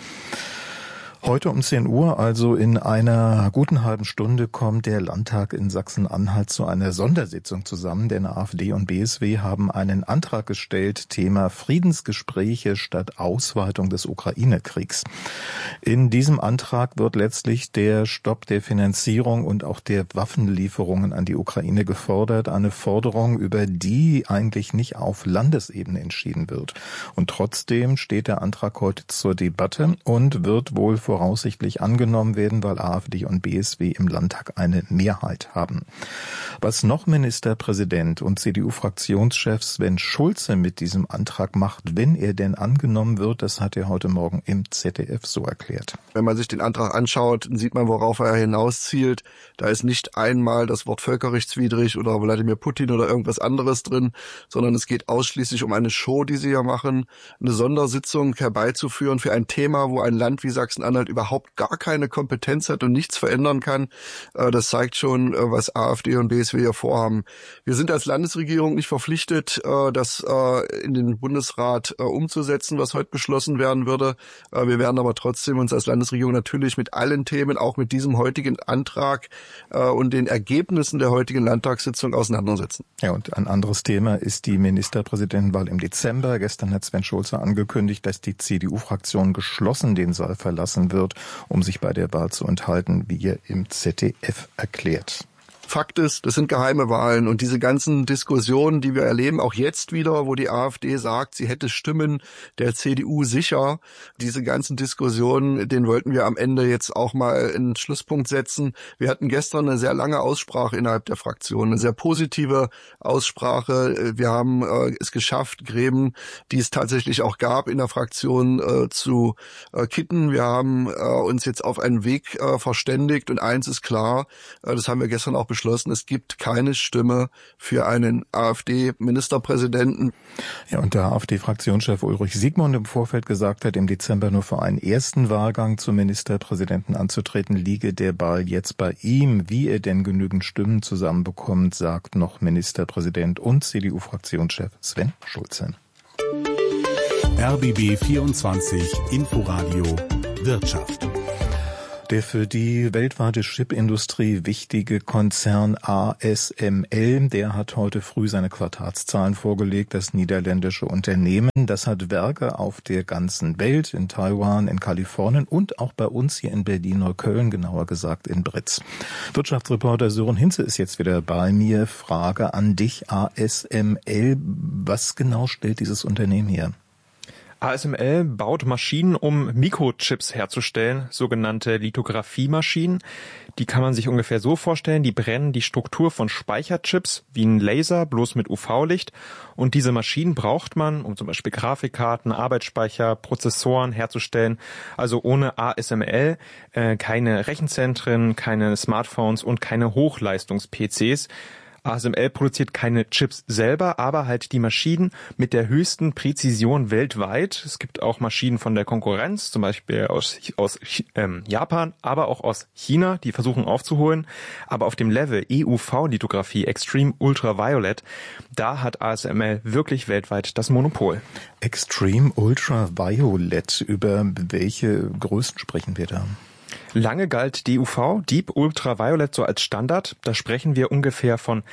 Heute um 10 Uhr, also in einer guten halben Stunde, kommt der Landtag in Sachsen-Anhalt zu einer Sondersitzung zusammen, denn AfD und BSW haben einen Antrag gestellt, Thema Friedensgespräche statt Ausweitung des Ukraine-Kriegs. In diesem Antrag wird letztlich der Stopp der Finanzierung und auch der Waffenlieferungen an die Ukraine gefordert, eine Forderung, über die eigentlich nicht auf Landesebene entschieden wird. Und trotzdem steht der Antrag heute zur Debatte und wird wohl voraussichtlich angenommen werden, weil AfD und BSW im Landtag eine Mehrheit haben. Was noch Ministerpräsident und CDU-Fraktionschef Sven Schulze mit diesem Antrag macht, wenn er denn angenommen wird, das hat er heute Morgen im ZDF so erklärt. Wenn man sich den Antrag anschaut, sieht man, worauf er hinauszielt. Da ist nicht einmal das Wort völkerrechtswidrig oder Wladimir Putin oder irgendwas anderes drin, sondern es geht ausschließlich um eine Show, die sie hier machen, eine Sondersitzung herbeizuführen für ein Thema, wo ein Land wie Sachsen-Anhalt überhaupt gar keine Kompetenz hat und nichts verändern kann. Das zeigt schon, was AfD und BSW hier vorhaben. Wir sind als Landesregierung nicht verpflichtet, das in den Bundesrat umzusetzen, was heute beschlossen werden würde. Wir werden aber trotzdem uns als Landesregierung natürlich mit allen Themen, auch mit diesem heutigen Antrag und den Ergebnissen der heutigen Landtagssitzung auseinandersetzen. Ja, und ein anderes Thema ist die Ministerpräsidentenwahl im Dezember. Gestern hat Sven Schulze angekündigt, dass die CDU-Fraktion geschlossen den Saal verlassen haben wird, um sich bei der Wahl zu enthalten, wie er im ZDF erklärt. Fakt ist, das sind geheime Wahlen und diese ganzen Diskussionen, die wir erleben, auch jetzt wieder, wo die AfD sagt, sie hätte Stimmen der CDU sicher, diese ganzen Diskussionen, denen wollten wir am Ende jetzt auch mal einen Schlusspunkt setzen. Wir hatten gestern eine sehr lange Aussprache innerhalb der Fraktion, eine sehr positive Aussprache. Wir haben es geschafft, Gräben, die es tatsächlich auch gab in der Fraktion, zu kitten. Wir haben uns jetzt auf einen Weg verständigt und eins ist klar, das haben wir gestern auch beschlossen, es gibt keine Stimme für einen AfD-Ministerpräsidenten. Ja, und der AfD-Fraktionschef Ulrich Siegmund im Vorfeld gesagt hat, im Dezember nur für einen ersten Wahlgang zum Ministerpräsidenten anzutreten, liege der Ball jetzt bei ihm. Wie er denn genügend Stimmen zusammenbekommt, sagt noch Ministerpräsident und CDU-Fraktionschef Sven Schulze. RBB 24 Inforadio Wirtschaft. Der für die weltweite Chipindustrie wichtige Konzern ASML, der hat heute früh seine Quartalszahlen vorgelegt. Das niederländische Unternehmen, das hat Werke auf der ganzen Welt, in Taiwan, in Kalifornien und auch bei uns hier in Berlin-Neukölln, genauer gesagt in Britz. Wirtschaftsreporter Sören Hinze ist jetzt wieder bei mir. Frage an dich, ASML, was genau stellt dieses Unternehmen her? ASML baut Maschinen, um Mikrochips herzustellen, sogenannte Lithografiemaschinen. Die kann man sich ungefähr so vorstellen, die brennen die Struktur von Speicherchips wie ein Laser, bloß mit UV-Licht. Und diese Maschinen braucht man, um zum Beispiel Grafikkarten, Arbeitsspeicher, Prozessoren herzustellen. Also ohne ASML keine Rechenzentren, keine Smartphones und keine Hochleistungs-PCs. ASML produziert keine Chips selber, aber halt die Maschinen mit der höchsten Präzision weltweit. Es gibt auch Maschinen von der Konkurrenz, zum Beispiel aus Japan, aber auch aus China, die versuchen aufzuholen. Aber auf dem Level EUV-Lithografie, Extreme Ultraviolet, da hat ASML wirklich weltweit das Monopol. Extreme Ultraviolet, über welche Größen sprechen wir da? Lange galt DUV, Deep Ultraviolet, so als Standard. Da sprechen wir ungefähr von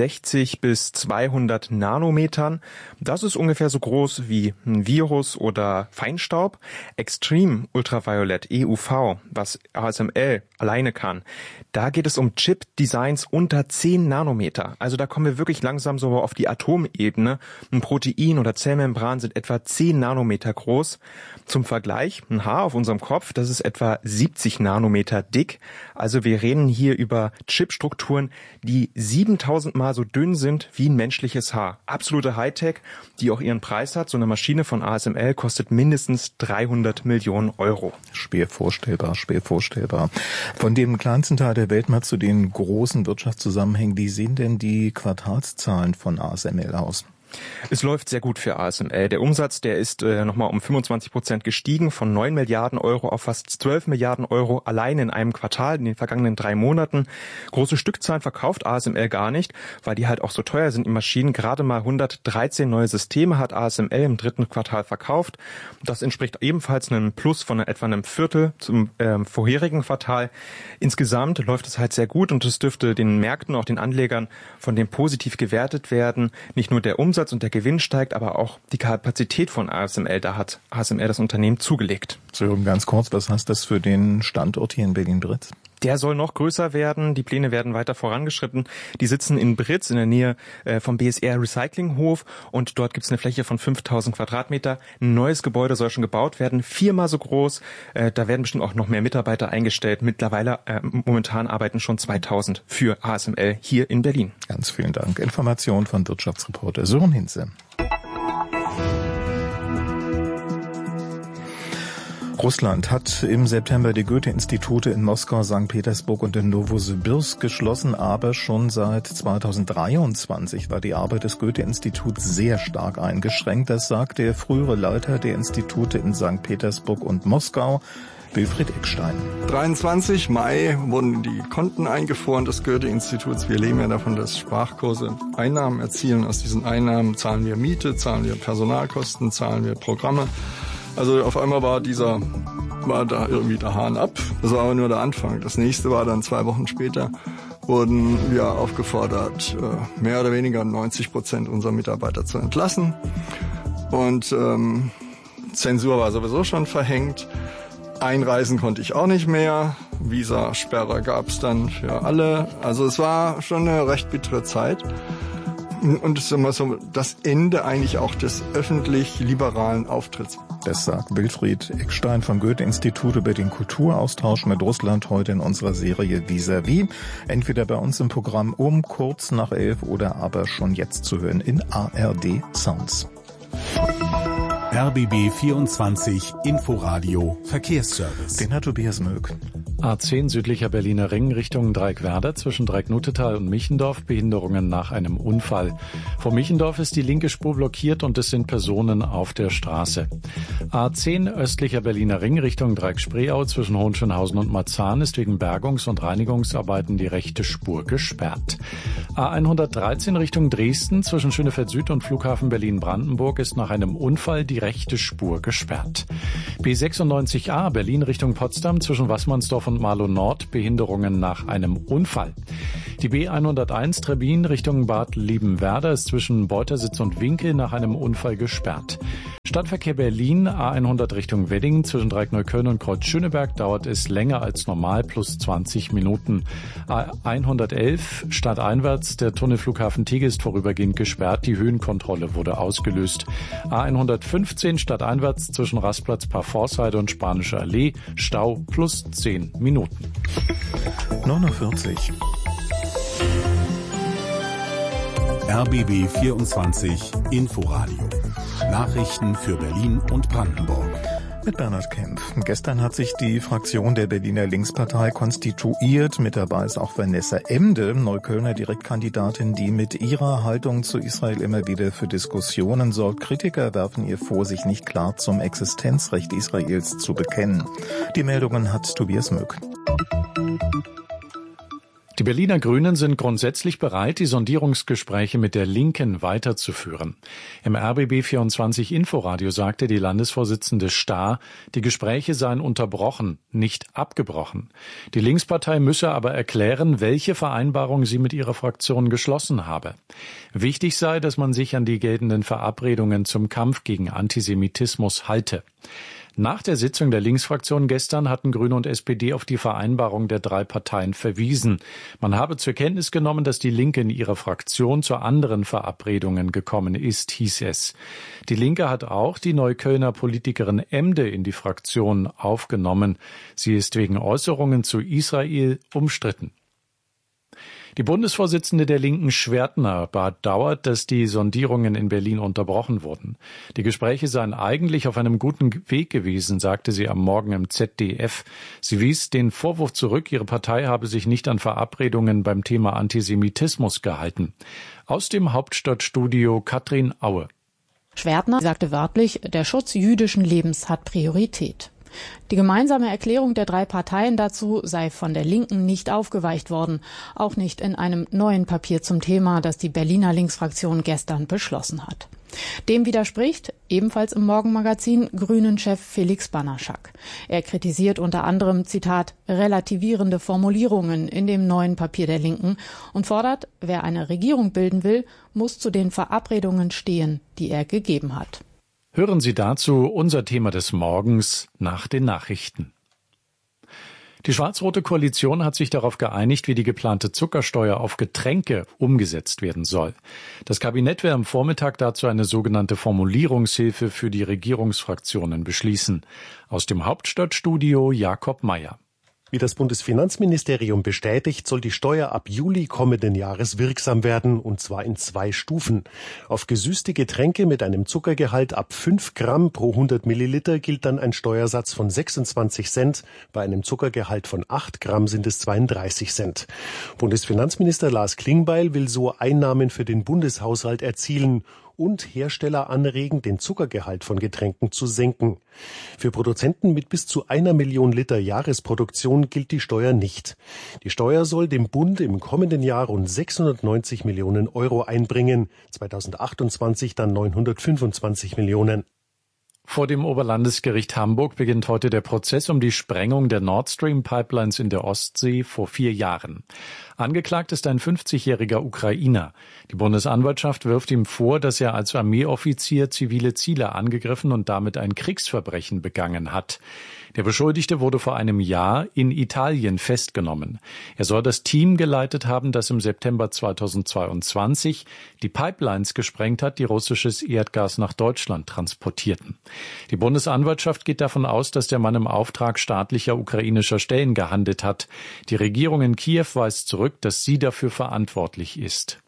60 bis 200 Nanometern. Das ist ungefähr so groß wie ein Virus oder Feinstaub. Extreme Ultraviolet, EUV, was ASML alleine kann, da geht es um Chip-Designs unter 10 Nanometer. Also da kommen wir wirklich langsam so auf die Atomebene. Ein Protein oder Zellmembran sind etwa 10 Nanometer groß. Zum Vergleich, ein Haar auf unserem Kopf, das ist etwa 70 Nanometer dick. Also wir reden hier über Chipstrukturen, die 7000 Mal so dünn sind wie ein menschliches Haar. Absolute Hightech, die auch ihren Preis hat. So eine Maschine von ASML kostet mindestens 300 Millionen Euro. Schwer vorstellbar, schwer vorstellbar. Von dem kleinsten Teil der Welt mal zu den großen Wirtschaftszusammenhängen. Wie sehen denn die Quartalszahlen von ASML aus? Es läuft sehr gut für ASML. Der Umsatz, der ist nochmal um 25% gestiegen, von 9 Milliarden Euro auf fast 12 Milliarden Euro allein in einem Quartal in den vergangenen 3 Monaten. Große Stückzahlen verkauft ASML gar nicht, weil die halt auch so teuer sind, die Maschinen. Gerade mal 113 neue Systeme hat ASML im 3. Quartal verkauft. Das entspricht ebenfalls einem Plus von etwa einem Viertel zum vorherigen Quartal. Insgesamt läuft es halt sehr gut und es dürfte den Märkten, auch den Anlegern, von dem positiv gewertet werden. Nicht nur der Umsatz und der Gewinn steigt, aber auch die Kapazität von ASML. Da hat ASML das Unternehmen zugelegt. So, ganz kurz, was heißt das für den Standort hier in Berlin-Britz? Der soll noch größer werden. Die Pläne werden weiter vorangeschritten. Die sitzen in Britz in der Nähe vom BSR Recyclinghof und dort gibt es eine Fläche von 5000 Quadratmeter. Ein neues Gebäude soll schon gebaut werden, 4-mal so groß. Da werden bestimmt auch noch mehr Mitarbeiter eingestellt. Mittlerweile, momentan arbeiten schon 2000 für ASML hier in Berlin. Ganz vielen Dank. Information von Wirtschaftsreporter Sören Hinze. Russland hat im September die Goethe-Institute in Moskau, St. Petersburg und in Novosibirsk geschlossen, aber schon seit 2023 war die Arbeit des Goethe-Instituts sehr stark eingeschränkt. Das sagt der frühere Leiter der Institute in St. Petersburg und Moskau, Wilfried Eckstein. 23. Mai wurden die Konten eingefroren des Goethe-Instituts. Wir leben ja davon, dass Sprachkurse Einnahmen erzielen. Aus diesen Einnahmen zahlen wir Miete, zahlen wir Personalkosten, zahlen wir Programme. Also auf einmal war da irgendwie der Hahn ab. Das war aber nur der Anfang. Das nächste war dann 2 Wochen später, wurden wir aufgefordert, mehr oder weniger 90% unserer Mitarbeiter zu entlassen. Und Zensur war sowieso schon verhängt. Einreisen konnte ich auch nicht mehr. Visasperre gab es dann für alle. Also es war schon eine recht bittere Zeit. Und es ist immer so das Ende eigentlich auch des öffentlich-liberalen Auftritts. Das sagt Wilfried Eckstein vom Goethe-Institut über den Kulturaustausch mit Russland heute in unserer Serie Vis-à-vis. Entweder bei uns im Programm um kurz nach 11 oder aber schon jetzt zu hören in ARD Sounds. RBB 24 Inforadio Verkehrsservice. Den hat Tobias Möck. A10 südlicher Berliner Ring Richtung Dreieckwerder zwischen Dreiecknuttetal und Michendorf, Behinderungen nach einem Unfall. Vor Michendorf ist die linke Spur blockiert und es sind Personen auf der Straße. A10 östlicher Berliner Ring Richtung Dreieck-Spreeau zwischen Hohenschönhausen und Marzahn ist wegen Bergungs- und Reinigungsarbeiten die rechte Spur gesperrt. A113 Richtung Dresden zwischen Schönefeld Süd und Flughafen Berlin-Brandenburg ist nach einem Unfall die rechte Spur gesperrt. B96A Berlin Richtung Potsdam zwischen Wassmannsdorf und Marlow Nord, Behinderungen nach einem Unfall. Die B101 Trebin Richtung Bad Liebenwerda ist zwischen Beutersitz und Winkel nach einem Unfall gesperrt. Stadtverkehr Berlin, A100 Richtung Wedding zwischen Dreieckneukölln und Kreuz-Schöneberg dauert es länger als normal, plus 20 Minuten. A111 stadteinwärts, der Tunnelflughafen Tegel ist vorübergehend gesperrt, die Höhenkontrolle wurde ausgelöst. A115 stadteinwärts zwischen Rastplatz Parforceheide und Spanische Allee, Stau plus 10 Minuten. 49. RBB 24 Inforadio. Nachrichten für Berlin und Brandenburg. Mit Bernhard Kempf. Gestern hat sich die Fraktion der Berliner Linkspartei konstituiert. Mit dabei ist auch Vanessa Emde, Neuköllner Direktkandidatin, die mit ihrer Haltung zu Israel immer wieder für Diskussionen sorgt. Kritiker werfen ihr vor, sich nicht klar zum Existenzrecht Israels zu bekennen. Die Meldungen hat Tobias Möck. Die Berliner Grünen sind grundsätzlich bereit, die Sondierungsgespräche mit der Linken weiterzuführen. Im RBB 24 Inforadio sagte die Landesvorsitzende Stahr, die Gespräche seien unterbrochen, nicht abgebrochen. Die Linkspartei müsse aber erklären, welche Vereinbarung sie mit ihrer Fraktion geschlossen habe. Wichtig sei, dass man sich an die geltenden Verabredungen zum Kampf gegen Antisemitismus halte. Nach der Sitzung der Linksfraktion gestern hatten Grüne und SPD auf die Vereinbarung der drei Parteien verwiesen. Man habe zur Kenntnis genommen, dass die Linke in ihrer Fraktion zu anderen Verabredungen gekommen ist, hieß es. Die Linke hat auch die Neuköllner Politikerin Emde in die Fraktion aufgenommen. Sie ist wegen Äußerungen zu Israel umstritten. Die Bundesvorsitzende der Linken Schwertner bedauert, dass die Sondierungen in Berlin unterbrochen wurden. Die Gespräche seien eigentlich auf einem guten Weg gewesen, sagte sie am Morgen im ZDF. Sie wies den Vorwurf zurück, ihre Partei habe sich nicht an Verabredungen beim Thema Antisemitismus gehalten. Aus dem Hauptstadtstudio Katrin Aue. Schwertner sagte wörtlich, der Schutz jüdischen Lebens hat Priorität. Die gemeinsame Erklärung der drei Parteien dazu sei von der Linken nicht aufgeweicht worden, auch nicht in einem neuen Papier zum Thema, das die Berliner Linksfraktion gestern beschlossen hat. Dem widerspricht, ebenfalls im Morgenmagazin, Grünen-Chef Felix Banaschak. Er kritisiert unter anderem, Zitat, relativierende Formulierungen in dem neuen Papier der Linken und fordert, wer eine Regierung bilden will, muss zu den Verabredungen stehen, die er gegeben hat. Hören Sie dazu unser Thema des Morgens nach den Nachrichten. Die schwarz-rote Koalition hat sich darauf geeinigt, wie die geplante Zuckersteuer auf Getränke umgesetzt werden soll. Das Kabinett will am Vormittag dazu eine sogenannte Formulierungshilfe für die Regierungsfraktionen beschließen. Aus dem Hauptstadtstudio Jakob Mayer. Wie das Bundesfinanzministerium bestätigt, soll die Steuer ab Juli kommenden Jahres wirksam werden, und zwar in 2 Stufen. Auf gesüßte Getränke mit einem Zuckergehalt ab 5 Gramm pro 100 Milliliter gilt dann ein Steuersatz von 26 Cent. Bei einem Zuckergehalt von 8 Gramm sind es 32 Cent. Bundesfinanzminister Lars Klingbeil will so Einnahmen für den Bundeshaushalt erzielen und Hersteller anregen, den Zuckergehalt von Getränken zu senken. Für Produzenten mit bis zu 1 Million Liter Jahresproduktion gilt die Steuer nicht. Die Steuer soll dem Bund im kommenden Jahr rund 690 Millionen Euro einbringen, 2028 dann 925 Millionen. Vor dem Oberlandesgericht Hamburg beginnt heute der Prozess um die Sprengung der Nord Stream Pipelines in der Ostsee vor 4 Jahren. Angeklagt ist ein 50-jähriger Ukrainer. Die Bundesanwaltschaft wirft ihm vor, dass er als Armeeoffizier zivile Ziele angegriffen und damit ein Kriegsverbrechen begangen hat. Der Beschuldigte wurde vor einem Jahr in Italien festgenommen. Er soll das Team geleitet haben, das im September 2022 die Pipelines gesprengt hat, die russisches Erdgas nach Deutschland transportierten. Die Bundesanwaltschaft geht davon aus, dass der Mann im Auftrag staatlicher ukrainischer Stellen gehandelt hat. Die Regierung in Kiew weist zurück, dass sie dafür verantwortlich ist.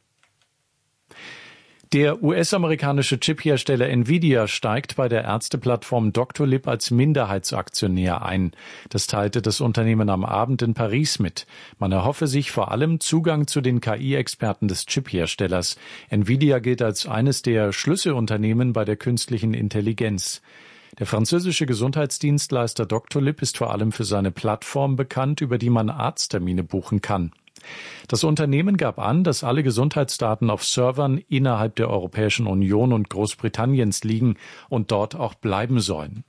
Der US-amerikanische Chiphersteller Nvidia steigt bei der Ärzteplattform Doctolib als Minderheitsaktionär ein. Das teilte das Unternehmen am Abend in Paris mit. Man erhoffe sich vor allem Zugang zu den KI-Experten des Chipherstellers. Nvidia gilt als eines der Schlüsselunternehmen bei der künstlichen Intelligenz. Der französische Gesundheitsdienstleister Doctolib ist vor allem für seine Plattform bekannt, über die man Arzttermine buchen kann. Das Unternehmen gab an, dass alle Gesundheitsdaten auf Servern innerhalb der Europäischen Union und Großbritanniens liegen und dort auch bleiben sollen.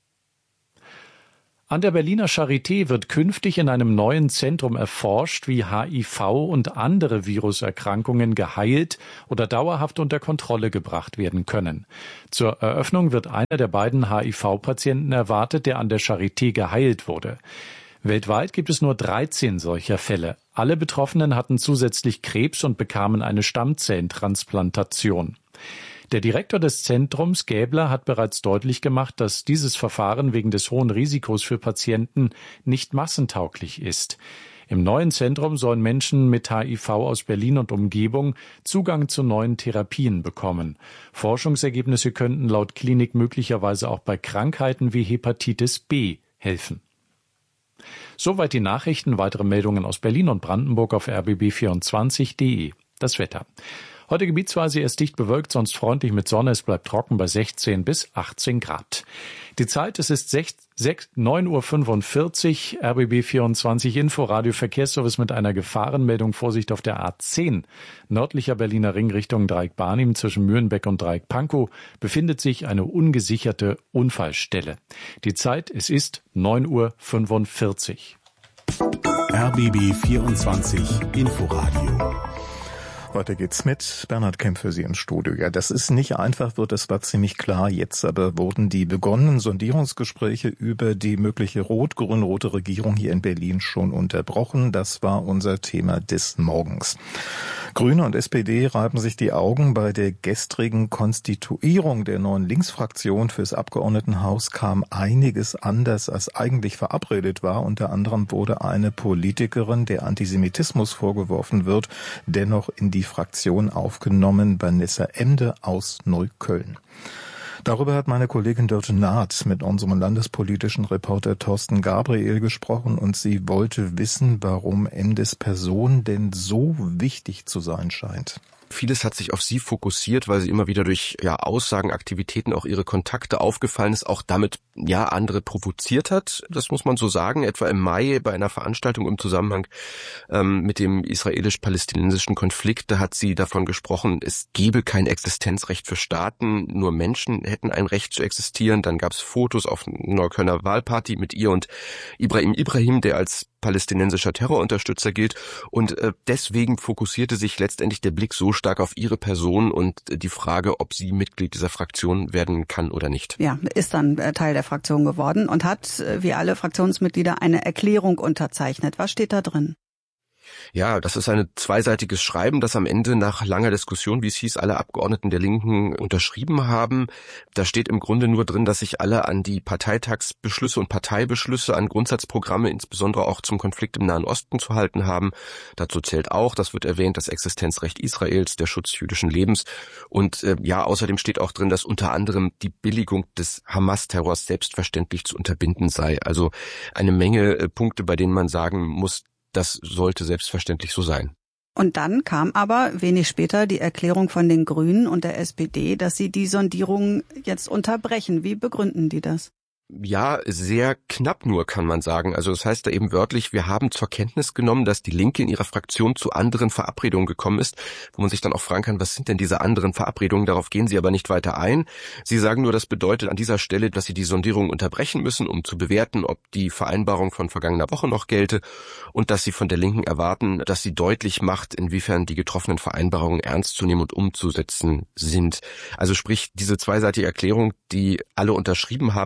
An der Berliner Charité wird künftig in einem neuen Zentrum erforscht, wie HIV und andere Viruserkrankungen geheilt oder dauerhaft unter Kontrolle gebracht werden können. Zur Eröffnung wird einer der beiden HIV-Patienten erwartet, der an der Charité geheilt wurde. Weltweit gibt es nur 13 solcher Fälle. Alle Betroffenen hatten zusätzlich Krebs und bekamen eine Stammzellentransplantation. Der Direktor des Zentrums, Gäbler, hat bereits deutlich gemacht, dass dieses Verfahren wegen des hohen Risikos für Patienten nicht massentauglich ist. Im neuen Zentrum sollen Menschen mit HIV aus Berlin und Umgebung Zugang zu neuen Therapien bekommen. Forschungsergebnisse könnten laut Klinik möglicherweise auch bei Krankheiten wie Hepatitis B helfen. Soweit die Nachrichten. Weitere Meldungen aus Berlin und Brandenburg auf rbb24.de. Das Wetter. Heute gebietsweise erst dicht bewölkt, sonst freundlich mit Sonne. Es bleibt trocken bei 16 bis 18 Grad. Die Zeit, es ist 9:45 Uhr, RBB24 Inforadio Verkehrsservice mit einer Gefahrenmeldung. Vorsicht auf der A10. Nördlicher Berliner Ring Richtung Dreieck Barnim zwischen Mühlenbeck und Dreieck Pankow befindet sich eine ungesicherte Unfallstelle. Die Zeit, es ist 9:45 Uhr. RBB24 Inforadio. Weiter geht's mit Bernhard Kemp für Sie ins Studio. Ja, das ist nicht einfach, das war ziemlich klar. Jetzt aber wurden die begonnenen Sondierungsgespräche über die mögliche rot-grün-rote Regierung hier in Berlin schon unterbrochen. Das war unser Thema des Morgens. Grüne und SPD reiben sich die Augen. Bei der gestrigen Konstituierung der neuen Linksfraktion fürs Abgeordnetenhaus kam einiges anders, als eigentlich verabredet war. Unter anderem wurde eine Politikerin, der Antisemitismus vorgeworfen wird, dennoch in die Fraktion aufgenommen, Vanessa Emde aus Neukölln. Darüber hat meine Kollegin Dörte Naht mit unserem landespolitischen Reporter Thorsten Gabriel gesprochen und sie wollte wissen, warum Emdes Person denn so wichtig zu sein scheint. Vieles hat sich auf sie fokussiert, weil sie immer wieder durch Aussagen, Aktivitäten, auch ihre Kontakte aufgefallen ist, auch damit andere provoziert hat. Das muss man so sagen. Etwa im Mai bei einer Veranstaltung im Zusammenhang mit dem israelisch-palästinensischen Konflikt, da hat sie davon gesprochen, es gebe kein Existenzrecht für Staaten, nur Menschen hätten ein Recht zu existieren. Dann gab es Fotos auf einer Neuköllner Wahlparty mit ihr und Ibrahim, der als palästinensischer Terrorunterstützer gilt. Und deswegen fokussierte sich letztendlich der Blick so stark auf ihre Person und die Frage, ob sie Mitglied dieser Fraktion werden kann oder nicht. Ja, ist dann Teil der Fraktion geworden und hat, wie alle Fraktionsmitglieder, eine Erklärung unterzeichnet. Was steht da drin? Ja, das ist ein zweiseitiges Schreiben, das am Ende nach langer Diskussion, wie es hieß, alle Abgeordneten der Linken unterschrieben haben. Da steht im Grunde nur drin, dass sich alle an die Parteitagsbeschlüsse und Parteibeschlüsse, an Grundsatzprogramme, insbesondere auch zum Konflikt im Nahen Osten zu halten haben. Dazu zählt auch, das wird erwähnt, das Existenzrecht Israels, der Schutz jüdischen Lebens. Und außerdem steht auch drin, dass unter anderem die Billigung des Hamas-Terrors selbstverständlich zu unterbinden sei. Also eine Menge Punkte, bei denen man sagen muss, das sollte selbstverständlich so sein. Und dann kam aber wenig später die Erklärung von den Grünen und der SPD, dass sie die Sondierung jetzt unterbrechen. Wie begründen die das? Ja, sehr knapp nur, kann man sagen. Also das heißt da eben wörtlich, wir haben zur Kenntnis genommen, dass die Linke in ihrer Fraktion zu anderen Verabredungen gekommen ist, wo man sich dann auch fragen kann, was sind denn diese anderen Verabredungen? Darauf gehen sie aber nicht weiter ein. Sie sagen nur, das bedeutet an dieser Stelle, dass sie die Sondierung unterbrechen müssen, um zu bewerten, ob die Vereinbarung von vergangener Woche noch gelte und dass sie von der Linken erwarten, dass sie deutlich macht, inwiefern die getroffenen Vereinbarungen ernst zu nehmen und umzusetzen sind. Also sprich, diese zweiseitige Erklärung, die alle unterschrieben haben in der Linksfraktion,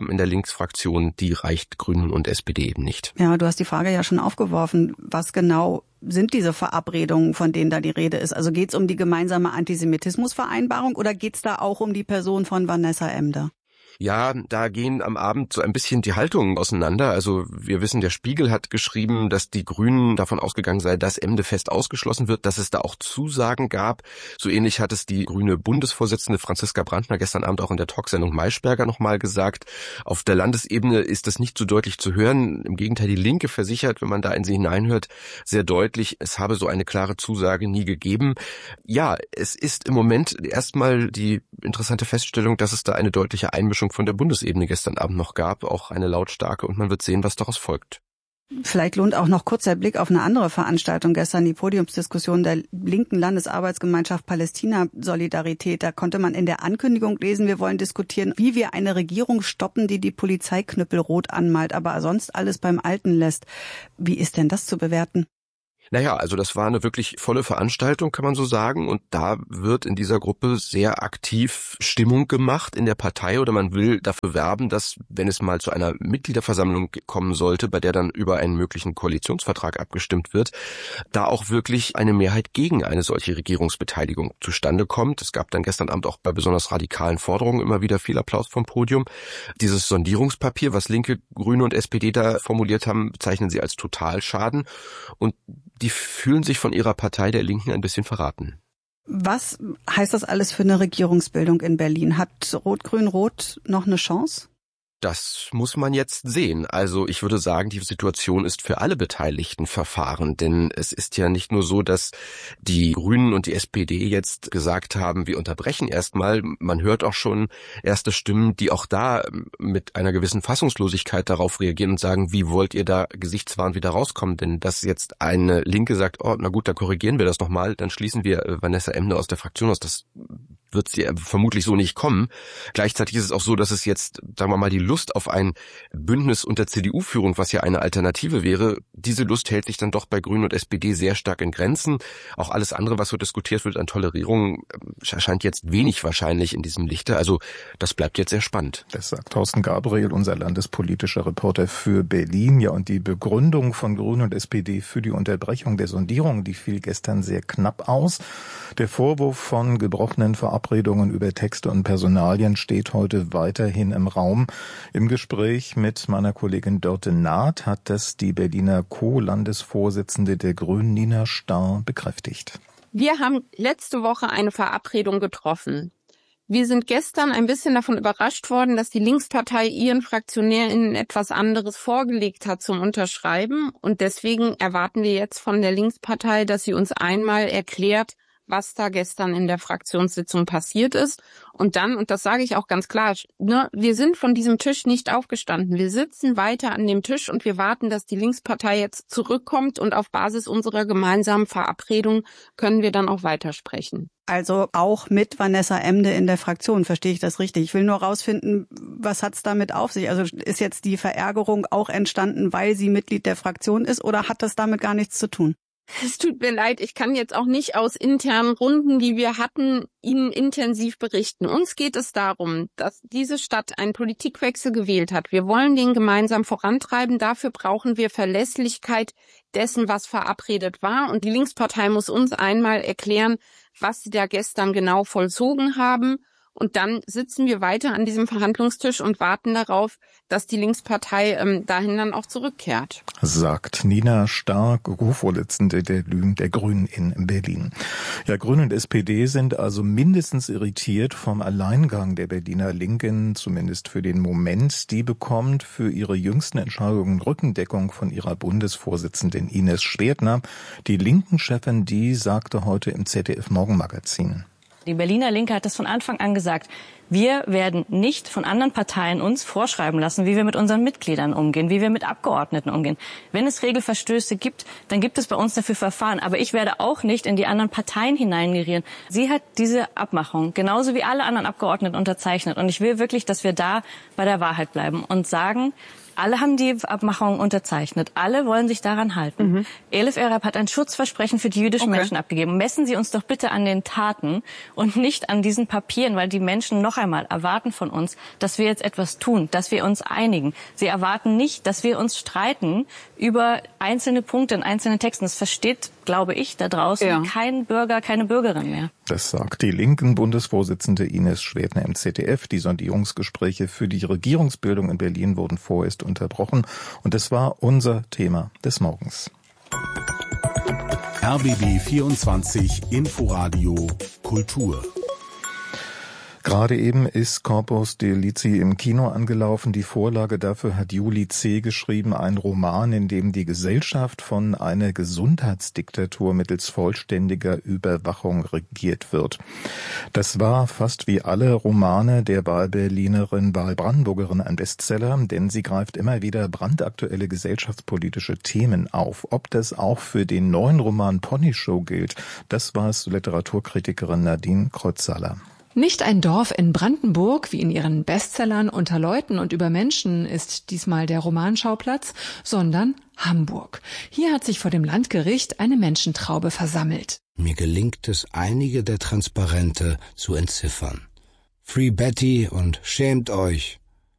Landtagsfraktion, die reicht Grünen und SPD eben nicht. Ja, du hast die Frage ja schon aufgeworfen. Was genau sind diese Verabredungen, von denen da die Rede ist? Also geht es um die gemeinsame Antisemitismusvereinbarung oder geht es da auch um die Person von Vanessa Emde? Ja, da gehen am Abend so ein bisschen die Haltungen auseinander. Also wir wissen, der Spiegel hat geschrieben, dass die Grünen davon ausgegangen sei, dass Emde fest ausgeschlossen wird, dass es da auch Zusagen gab. So ähnlich hat es die grüne Bundesvorsitzende Franziska Brandner gestern Abend auch in der Talksendung Maischberger nochmal gesagt. Auf der Landesebene ist das nicht so deutlich zu hören. Im Gegenteil, die Linke versichert, wenn man da in sie hineinhört, sehr deutlich, es habe so eine klare Zusage nie gegeben. Ja, es ist im Moment erstmal die interessante Feststellung, dass es da eine deutliche Einmischung von der Bundesebene gestern Abend noch gab, auch eine lautstarke, und man wird sehen, was daraus folgt. Vielleicht lohnt auch noch kurz der Blick auf eine andere Veranstaltung gestern, die Podiumsdiskussion der linken Landesarbeitsgemeinschaft Palästina Solidarität. Da konnte man in der Ankündigung lesen, wir wollen diskutieren, wie wir eine Regierung stoppen, die die Polizeiknüppel rot anmalt, aber sonst alles beim Alten lässt. Wie ist denn das zu bewerten? Naja, also das war eine wirklich volle Veranstaltung, kann man so sagen. Und da wird in dieser Gruppe sehr aktiv Stimmung gemacht in der Partei, oder man will dafür werben, dass, wenn es mal zu einer Mitgliederversammlung kommen sollte, bei der dann über einen möglichen Koalitionsvertrag abgestimmt wird, da auch wirklich eine Mehrheit gegen eine solche Regierungsbeteiligung zustande kommt. Es gab dann gestern Abend auch bei besonders radikalen Forderungen immer wieder viel Applaus vom Podium. Dieses Sondierungspapier, was Linke, Grüne und SPD da formuliert haben, bezeichnen sie als Totalschaden. Und die fühlen sich von ihrer Partei der Linken ein bisschen verraten. Was heißt das alles für eine Regierungsbildung in Berlin? Hat Rot-Grün-Rot noch eine Chance? Das muss man jetzt sehen. Also ich würde sagen, die Situation ist für alle Beteiligten verfahren, denn es ist ja nicht nur so, dass die Grünen und die SPD jetzt gesagt haben, wir unterbrechen erstmal. Man hört auch schon erste Stimmen, die auch da mit einer gewissen Fassungslosigkeit darauf reagieren und sagen, wie wollt ihr da gesichtswahrend wieder rauskommen? Denn dass jetzt eine Linke sagt, oh, na gut, da korrigieren wir das nochmal, dann schließen wir Vanessa Emde aus der Fraktion aus, das wird sie vermutlich so nicht kommen. Gleichzeitig ist es auch so, dass es jetzt, sagen wir mal, die Lust auf ein Bündnis unter CDU-Führung, was ja eine Alternative wäre, diese Lust hält sich dann doch bei Grünen und SPD sehr stark in Grenzen. Auch alles andere, was so diskutiert wird an Tolerierung, erscheint jetzt wenig wahrscheinlich in diesem Lichte. Also das bleibt jetzt sehr spannend. Das sagt Thorsten Gabriel, unser landespolitischer Reporter für Berlin. Ja, und die Begründung von Grünen und SPD für die Unterbrechung der Sondierung, die fiel gestern sehr knapp aus. Der Vorwurf von gebrochenen Verabredungen über Texte und Personalien steht heute weiterhin im Raum. Im Gespräch mit meiner Kollegin Dörte Naht hat das die Berliner Co-Landesvorsitzende der Grünen, Nina Starr, bekräftigt. Wir haben letzte Woche eine Verabredung getroffen. Wir sind gestern ein bisschen davon überrascht worden, dass die Linkspartei ihren FraktionärInnen etwas anderes vorgelegt hat zum Unterschreiben. Und deswegen erwarten wir jetzt von der Linkspartei, dass sie uns einmal erklärt, was da gestern in der Fraktionssitzung passiert ist. Und dann, und das sage ich auch ganz klar, wir sind von diesem Tisch nicht aufgestanden. Wir sitzen weiter an dem Tisch und wir warten, dass die Linkspartei jetzt zurückkommt, und auf Basis unserer gemeinsamen Verabredung können wir dann auch weitersprechen. Also auch mit Vanessa Emde in der Fraktion, verstehe ich das richtig? Ich will nur rausfinden, was hat's damit auf sich? Also ist jetzt die Verärgerung auch entstanden, weil sie Mitglied der Fraktion ist, oder hat das damit gar nichts zu tun? Es tut mir leid, ich kann jetzt auch nicht aus internen Runden, die wir hatten, Ihnen intensiv berichten. Uns geht es darum, dass diese Stadt einen Politikwechsel gewählt hat. Wir wollen den gemeinsam vorantreiben. Dafür brauchen wir Verlässlichkeit dessen, was verabredet war. Und die Linkspartei muss uns einmal erklären, was sie da gestern genau vollzogen haben. Und dann sitzen wir weiter an diesem Verhandlungstisch und warten darauf, dass die Linkspartei dahin dann auch zurückkehrt. Sagt Nina Starr, Co-Vorsitzende der Grünen in Berlin. Ja, Grüne und SPD sind also mindestens irritiert vom Alleingang der Berliner Linken, zumindest für den Moment. Die bekommt für ihre jüngsten Entscheidungen Rückendeckung von ihrer Bundesvorsitzenden Ines Schwertner. Die Linken-Chefin, die sagte heute im ZDF-Morgenmagazin: Die Berliner Linke hat das von Anfang an gesagt. Wir werden nicht von anderen Parteien uns vorschreiben lassen, wie wir mit unseren Mitgliedern umgehen, wie wir mit Abgeordneten umgehen. Wenn es Regelverstöße gibt, dann gibt es bei uns dafür Verfahren. Aber ich werde auch nicht in die anderen Parteien hineingerieren. Sie hat diese Abmachung genauso wie alle anderen Abgeordneten unterzeichnet. Und ich will wirklich, dass wir da bei der Wahrheit bleiben und sagen, Alle haben die Abmachung unterzeichnet. Alle wollen sich daran halten. Elif Erhab hat ein Schutzversprechen für die jüdischen Menschen abgegeben. Messen Sie uns doch bitte an den Taten und nicht an diesen Papieren, weil die Menschen noch einmal erwarten von uns, dass wir jetzt etwas tun, dass wir uns einigen. Sie erwarten nicht, dass wir uns streiten über einzelne Punkte in einzelnen Texten. Das versteht, glaube ich, da draußen kein Bürger, keine Bürgerin mehr. Das sagt die linken Bundesvorsitzende Ines Schwedner im ZDF. Die Sondierungsgespräche für die Regierungsbildung in Berlin wurden vorerst unterbrochen. Und das war unser Thema des Morgens. RBB 24 Inforadio Kultur. Gerade eben ist Corpus Delicti im Kino angelaufen. Die Vorlage dafür hat Juli C. geschrieben, ein Roman, in dem die Gesellschaft von einer Gesundheitsdiktatur mittels vollständiger Überwachung regiert wird. Das war fast wie alle Romane der Wahlberlinerin, Wahlbrandenburgerin ein Bestseller, denn sie greift immer wieder brandaktuelle gesellschaftspolitische Themen auf. Ob das auch für den neuen Roman Pony Show gilt, das weiß Literaturkritikerin Nadine Kreuzhaler. Nicht ein Dorf in Brandenburg, wie in ihren Bestsellern Unter Leuten und über Menschen ist diesmal der Romanschauplatz, sondern Hamburg. Hier hat sich vor dem Landgericht eine Menschentraube versammelt. Mir gelingt es, einige der Transparente zu entziffern. Free Betty und schämt euch.